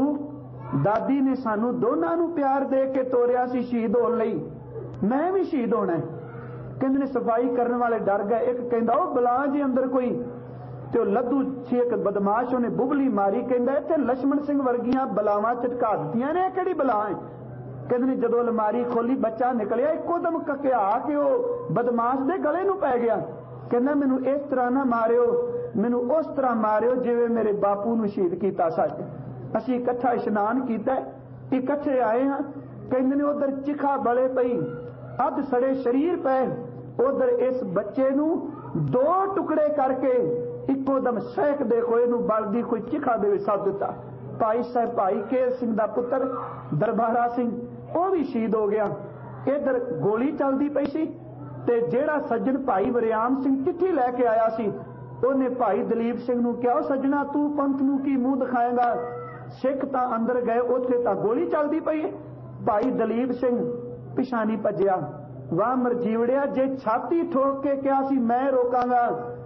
ਦਾਦੀ ਨੇ ਸਾਨੂੰ ਦੋਨਾਂ ਨੂੰ ਪਿਆਰ ਦੇ ਕੇ ਤੋਰਿਆ ਸੀ ਸ਼ਹੀਦ ਹੋਣ ਲਈ, ਮੈਂ ਵੀ ਸ਼ਹੀਦ ਹੋਣਾ। ਕਹਿੰਦੇ ਨੇ ਸਫਾਈ ਕਰਨ ਵਾਲੇ ਡਰ ਗਏ। ਇੱਕ ਕਹਿੰਦਾ ਉਹ ਬਲਾ ਜੀ ਅੰਦਰ ਕੋਈ, ਤੇ ਉਹ ਲੱਦੂ ਸੀ ਇੱਕ ਬਦਮਾਸ਼, ਉਹਨੇ ਬੁਬਲੀ ਮਾਰੀ। ਕਹਿੰਦਾ ਇੱਥੇ ਲక్ష్మణ ਸਿੰਘ ਵਰਗੀਆਂ ਬਲਾਵਾਂ ਝਟਕਾ ਦਿੱਤੀਆਂ ਨੇ, ਕਿਹੜੀ ਬਲਾ ਹੈ। ਕਹਿੰਦੇ ਨੇ ਜਦੋਂ ਅਲਮਾਰੀ ਖੋਲੀ ਬੱਚਾ ਨਿਕਲਿਆ, ਇੱਕੋ ਦਮ ਕਕਿਆ ਕਿ ਉਹ ਬਦਮਾਸ਼ ਦੇ ਗਲੇ ਨੂੰ ਪੈ ਗਿਆ। ਕਹਿੰਦਾ ਮੈਨੂੰ ਇਸ ਤਰ੍ਹਾਂ ਨਾ ਮਾਰਿਓ, ਮੈਨੂੰ ਉਸ ਤਰ੍ਹਾਂ ਮਾਰਿਓ ਜਿਵੇਂ ਮੇਰੇ ਬਾਪੂ ਨੂੰ ਸ਼ਹੀਦ ਕੀਤਾ ਸੱਚ। ਅਸੀਂ ਇਕੱਠਾ ਇਸ਼ਨਾਨ ਕੀਤਾ, ਇਕੱਠੇ ਆਏ ਹਾਂ। ਕਹਿੰਦੇ ਨੇ ਉਧਰ ਚਿਖਾ ਬਲੇ ਪਈ, ਅੱਧ ਸੜੇ ਸਰੀਰ ਪਏ, ਉਧਰ ਇਸ ਬੱਚੇ ਨੂੰ ਦੋ ਟੁਕੜੇ ਕਰਕੇ ਇੱਕੋ ਦਮ ਸਹਿਕਦੇ ਹੋਏ ਨੂੰ ਬਲਦੀ ਕੋਈ ਚਿਖਾ ਦੇ ਵਿੱਚ ਸੱਦ ਦਿੱਤਾ। ਭਾਈ ਸਾਹਿਬ ਭਾਈ ਕੇਰ ਸਿੰਘ ਦਾ ਪੁੱਤਰ ਦਰਬਾਰਾ ਸਿੰਘ ਉਹ ਵੀ ਸ਼ਹੀਦ ਹੋ ਗਿਆ। ਇਧਰ ਗੋਲੀ ਚੱਲਦੀ ਪਈ ਸੀ, ਤੇ ਜਿਹੜਾ ਸੱਜਣ ਭਾਈ ਵਰਿਆਮ ਸਿੰਘ ਚਿੱਠੀ ਲੈ ਕੇ ਆਇਆ ਸੀ, ਉਹਨੇ ਭਾਈ ਦਲੀਪ ਸਿੰਘ ਨੂੰ ਕਿਹਾ ਸੱਜਣਾ ਤੂੰ ਪੰਥ ਨੂੰ ਕੀ ਮੂੰਹ ਦਿਖਾਏਗਾ। ਸਿੱਖ ਤਾਂ ਅੰਦਰ ਗਏ, ਉੱਥੇ ਤਾਂ ਗੋਲੀ ਚੱਲਦੀ ਪਈ ਹੈ। ਭਾਈ ਦਲੀਪ ਸਿੰਘ ਪਿਛਾਣੀ ਭੱਜਿਆ। ਵਾਹ ਮਰਜੀਵੜਿਆ, ਜੇ ਛਾਤੀ ਠੋਕ ਕੇ ਕਿਹਾ ਸੀ ਮੈਂ ਰੋਕਾਂਗਾ,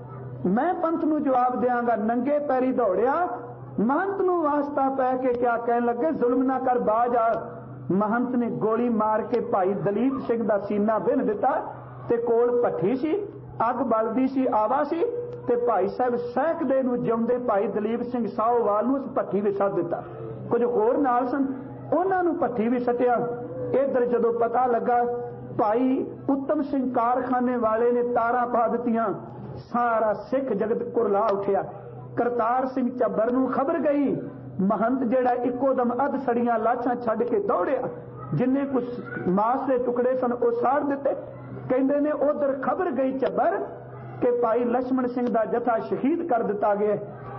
ਮੈਂ ਪੰਥ ਨੂੰ ਜਵਾਬ ਦਿਆਂਗਾ, ਨੰਗੇ ਪੈਰੀ ਦੌੜਿਆ। महंत ਨੂੰ वास्ता पै के क्या कहन लगे जुल्म ना कर बाज आ। महंत ने गोली मार के भाई दलीप सिंह दा सीना बिन दिता, ते कोल भट्ठी सी, अग बलदी सी, आवा सी, ते भाई साहब सैकदे नूं जिउंदे भाई दलीप सिंह साहोवाल नूं उस भट्ठी विच सट दिता। कुछ होर नाल सन, उन्हां नूं भट्ठी विच सटिया। इधर जदों पता लगा भाई उत्तम सिंह कारखाने वाले ने तारा पा दित्तियां, सारा सिख जगत कुरला उठिया। करतार सिंह झब्बर नूं खबर गई, महंत जेड़ा इक्को दम अध सड़ियां लाशां छड्ड के दौड़िया, जिन्ने कुछ मास के टुकड़े सन वो साड़ दिते। कहंदे ने उधर खबर गई झब्बर कि भाई लक्ष्मण सिंह दा जथा शहीद कर दिता गया।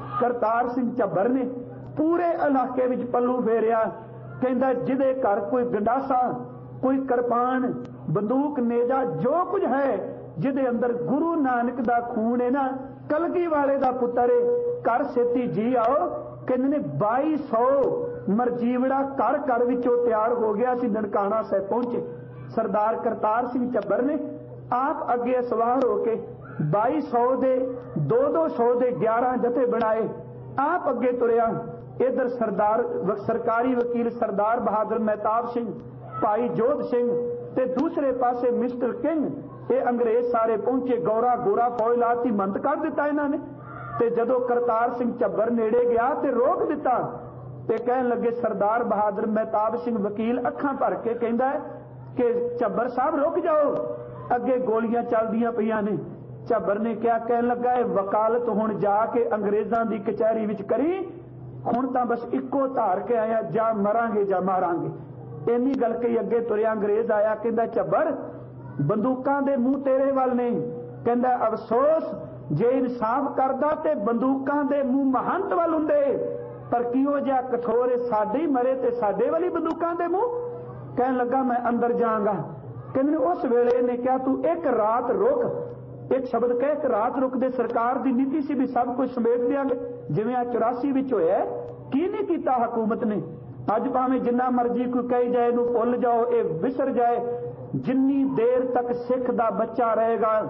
करतार सिंह झब्बर ने पूरे इलाके विच पल्लू फेरिया। कहंदा जिहदे घर कोई गंडासा, कोई किरपान, बंदूक, नेजा, जो कुछ है जिहदे अंदर गुरु नानक दा खून है ना, कलगी वाले दा पुत्र कर सेती जी आओ। कहंदे ने बाई सौ मरजीवड़ा घर घर विचों तैयार हो गया सी, ननकाना साहिब पहुंचे। सरदार करतार सिंह झब्बर ने आप अगे सवार होके बाई सौ दे दो दो सौ दे ग्यारह जथे बनाए, आप अगे तुरिया। इधर सरदार सरकारी वकील सरदार बहादुर मेहताब सिंह, भाई जोध सिंह, ते दूसरे पासे मिस्टर किंग, ये अंग्रेज सारे पहुंचे। गौरा गोरा फौज लाती, मंद कर दिता इन्हां ने। ते जदों करतार सिंह झब्बर नेड़े गया ते रोक दिता, ते कहन लगे सरदार बहादुर मेहताब सिंह वकील अखां भर के कहंदा कि झब्बर साहब रुक जाओ, अगे गोलियां चलदियां पईयां ने। झब्बर ने क्या कहन लगा, वकालत हुण जाके अंग्रेजां दी कचहरी विच करी, हुण तां बस इक्को धार के आया, जा मरांगे जा मारांगे। इन्नी गल कही अगे तुरिया। अंग्रेज आया, कहंदा झब्बर बंदूकां दे मूंह तेरे वल ने। कहंदा अफसोस जे इंसाफ करदा ते बंदूकां दे मूंह महंत वल हुंदे, पर किहो जिहा कठोर साडे ही मरे ते साडे वाली बंदूकां दे मूंह। कहन लगा मैं अंदर जाऊंगा। कहंदे उस वेले ने कहा तू एक रात रुक, एक शब्द कह एक रात रुक दे। सरकार दी नीति सी भी सब कुछ समेट देंगे, जिवें आ चौरासी विच होया। की नहीं कीता हुकूमत ने। अज भावें जिन्ना मर्जी कोई कही जाए नूं भुल जाओ, ये विसर जाए, जिन्नी देर तक सिख दा बच्चा रहेगा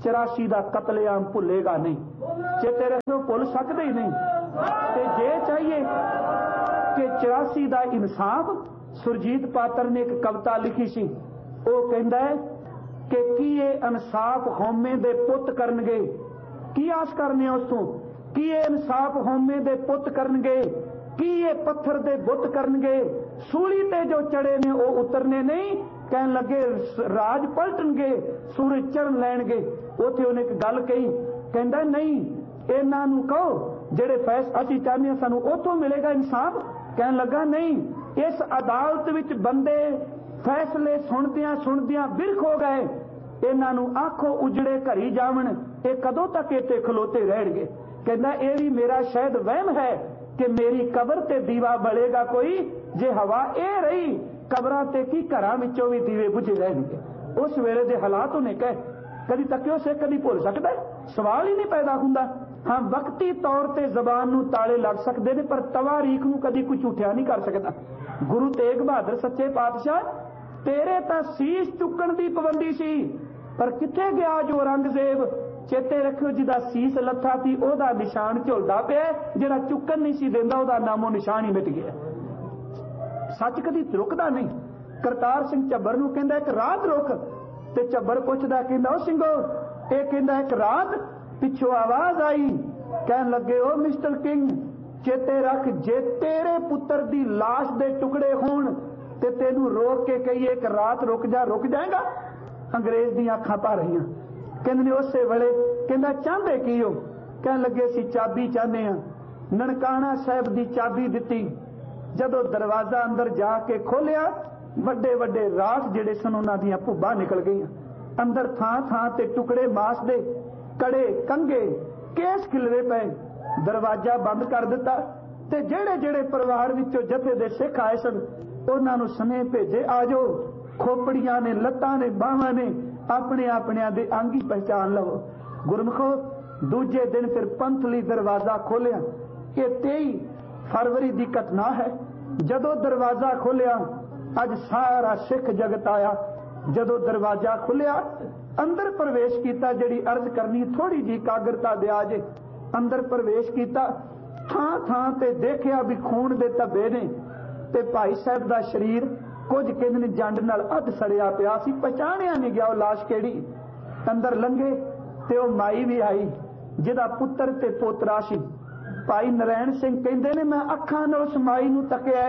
चौरासी का कतलेआम भुलेगा नहीं, चेते रखो भुल सकते ही नहीं। ते जे चाहिए कि चौरासी का इंसाफ, सुरजीत पात्र ने एक कविता लिखी सी, वो कहता है कि की ये इंसाफ होमे दे पुत करनगे, की आस करने उस तों, की ये इंसाफ होमे दे पुत करनगे, की ये पत्थर दे बुत करनगे, सूली ते जो चढ़े ने वो उतरने नहीं, कहन लगे राज पलटनगे, सूरज चढ़ लैणगे। उत्थे उन्हें एक गल कही, कहंदा नहीं इन्हां नूं कहो जेड़े फैस असीं चाहते हैं सानूं उत्थों मिलेगा इंसाफ। कहन लगा नहीं, इस अदालत विच बंदे फैसले सुणदियां सुणदियां बिरख हो गए, इन्हां नूं आखो उजड़े घरी जावण, ये कदों तक इत्थे खलोते रहणगे। कहंदा ये भी मेरा शायद वहम है कि मेरी कबर ते दीवा बलेगा कोई, जे हवा ए रही कबरां ते की घरां विचों भी दीवे बुझे रहणगे। उस वेले दे हालात उन्हें कहे कदी तकियो से कदी भुल सकदा, सवाल ही नहीं पैदा हुंदा। हाँ वक्ती तौर ते जबान नूं ताले लग सकदे ने, पर तवारीख नूं कदी कोई झूठिया नहीं कर सकदा। गुरु तेग बहादुर सच्चे पातशाह तेरे तां सीस चुकण दी पाबंदी सी, पर किथे गया जो औरंगजेब, चेते रखियो जिदा सीस लथा सी ओदा निशान झुलदा पिया, जिहड़ा चुकण नहीं सी देंदा ओदा नामो निशान ही मिट गया। सच कदी रुकदा नहीं। करतार सिंह झब्बर नूं कहंदा एक रात रुक, ते झब्बर पुछदा कहंदा ओ ਸਿੰਘੋ ਇਹ कहंदा एक रात, पिछों आवाज आई, कहन लगे ओ मिस्टर किंग चेते रख जे तेरे पुत्र दी लाश दे टुकड़े होण ते तेनू रोक के कहिए एक रात रुक जा, रुक जाएगा। अंग्रेज दी अखां भर रहियां। कहंदे ने उसे वेले कहंदा चाहते की हो, कहन लगे असीं चाबी चाहते हां। ननकाना साहिब दी चाबी दित्ती, जदों दरवाजा अंदर जाके खोलिया ਵੱਡੇ ਵੱਡੇ ਰਾਖ ਜਿਹੜੇ ਸਨ ਉਹਨਾਂ ਦੀਆਂ ਭੁੱਬਾਂ ਨਿਕਲ ਗਈਆਂ। ਅੰਦਰ ਥਾਂ ਥਾਂ ਤੇ ਟੁਕੜੇ ਮਾਸ ਦੇ, ਕੜੇ, ਕੰਗੇ, ਕੇਸ ਖਿਲਰੇ ਪਏ। ਦਰਵਾਜ਼ਾ ਬੰਦ ਕਰ ਦਿੱਤਾ ਤੇ ਜਿਹੜੇ ਜਿਹੜੇ ਪਰਿਵਾਰ ਵਿੱਚੋਂ ਜਥੇ ਦੇ ਸਿੱਖ ਆਏ ਸਨ ਉਹਨਾਂ ਨੂੰ ਸਨੇਹ ਭੇਜੇ, ਆ ਜਾਓ, ਖੋਪੜੀਆਂ ਨੇ, ਲੱਤਾਂ ਨੇ, ਬਾਹਾਂ ਨੇ, ਆਪਣੇ ਆਪਣਿਆਂ ਦੇ ਅੰਗ ਹੀ ਪਹਿਚਾਨ ਲਵੋ। ਗੁਰਮਖੋ ਦੂਜੇ ਦਿਨ ਫਿਰ ਪੰਥ ਲਈ ਦਰਵਾਜ਼ਾ ਖੋਲਿਆ। ਇਹ ਤੇਈ ਫਰਵਰੀ ਦੀ ਘਟਨਾ ਹੈ। ਜਦੋਂ ਦਰਵਾਜ਼ਾ ਖੋਲਿਆ अज सारा सिख जगत आया। जदों दरवाजा खुलिया अंदर प्रवेश किया, जिहड़ी अर्ज करनी थोड़ी जी कागरता दे आजे। अंदर प्रवेश किया, थां थां ते देखिया भी खून दे धब्बे ने ते भाई साहब दा शरीर कुछ कहंदे ने जंड नाल अध सड़िया पिया सी, पहचाणिया नहीं गया वो लाश केड़ी। अंदर लंघे ते वो माई भी आई जिहदा पुत्र ते पोतरा सी। भाई नारायण सिंह कहंदे ने मैं अखां नाल उस माई नूं तकिया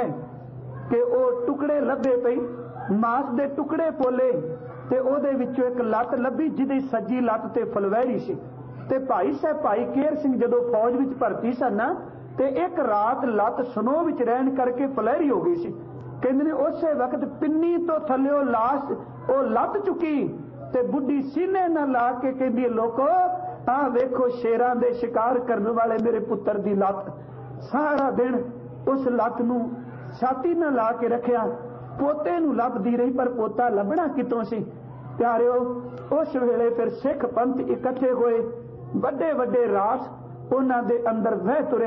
कि वो टुकड़े लभे पई, मास दे टुकड़े पोले ते ओदे विचों एक लत लभी जिहदी सज्जी लत ते फलवैरी सी। ते भाई साहब भाई केर सिंह जदों फौज विच भर्ती सन ते एक रात लत सनो विच रहण करके फलैरी हो गई सी। कहंदे ने उसे वक्त पिन्नी तो थल्लिओ लाश ओ लत चुकी ते बुढ़ी सीने नाल ला के कहंदी लोको आ वेखो शेरां दे शिकार करन वाले मेरे पुत्र दी लत। सारा दिन उस लत नूं छाती न ला के रखिया, पोते नूं लभदी रही पर पोता लभना कितों सी। प्यारिओ उस वेले फिर सिख पंथ इकट्ठे होए, वड्डे वड्डे रास उन्हां दे अंदर वह तुरे।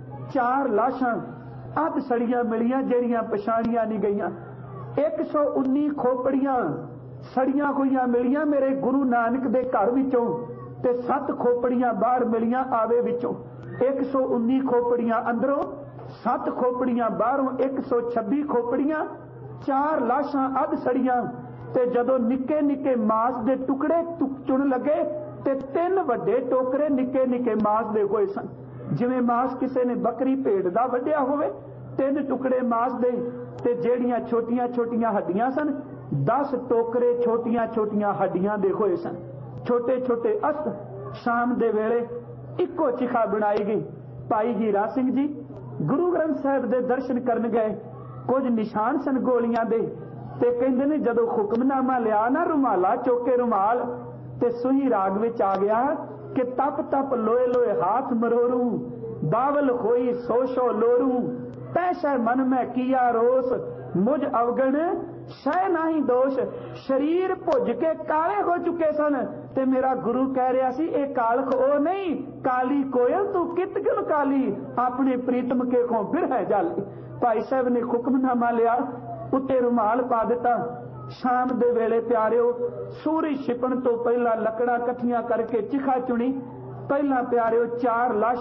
चार लाशां अध सड़ियां मिलियां जेड़ियां पछाणियां नहीं गईयां। एक सौ उन्नी खोपड़ियां सड़ियां होईयां मिलियां मेरे गुरु नानक दे घर विचों ते सत्त खोपड़ियां बाहर मिलियां आवे विचों। एक सौ उन्नी खोपड़ियां अंदरों, सत्त खोपड़ियां बाहरों, एक सौ छब्बी खोपड़ियां, चार लाशां अध सड़ियां ते जदों निक्के निक्के मास दे टुकड़े चुन लगे ते तीन वड्डे टोकरे निक्के निक्के मास दे होए सन। जिवें मास किसी ने बकरी भेड़ दा वड्डिया होवे, तीन टुकड़े मास दे ते जेड़ियां छोटियां छोटियां हड्डियां सन दस टोकरे छोटियां छोटियां हड्डियां दे होए सन। छोटे छोटे अस्त शाम दे वेले इक्को चिखा बनाई गई। भाई हीरा सिंह जी गुरु ग्रंथ साहिब दे दर्शन करन गए, कुछ निशान सन गोलियां दे ते कहंदे ने जदों हुक्मनामा लिया ना रुमाला चौके रुमाल ते सुही राग विच आ गया कि तप तप लोए लोए हाथ मरोरू, बावल होई सोशो लोरू, पैसा मन में किया रोस, मुझ अवगण शह नाही दोष। शरीर भुज के काले हो चुके सन ते मेरा गुरु कह रहा सी ए कालख ओ नहीं, काली कोयल तू कित गुण काली, अपने प्रीतम के को फिर है जाली। भाई साहब ने हुक्मनामा लिया, उत्ते रुमाल पा दिता, ਸ਼ਾਮ ਦੇ ਵੇਲੇ ਪਿਆਰਿਓ ਸੂਰਜ ਛਿਪਣ ਤੋਂ ਪਹਿਲਾਂ ਲੱਕੜਾਂ ਇਕੱਠੀਆਂ ਕਰਕੇ ਚਿਖਾ ਚੁਣੀ। ਪਹਿਲਾਂ ਪਿਆਰਿਓ ਚਾਰ ਲਾਸ਼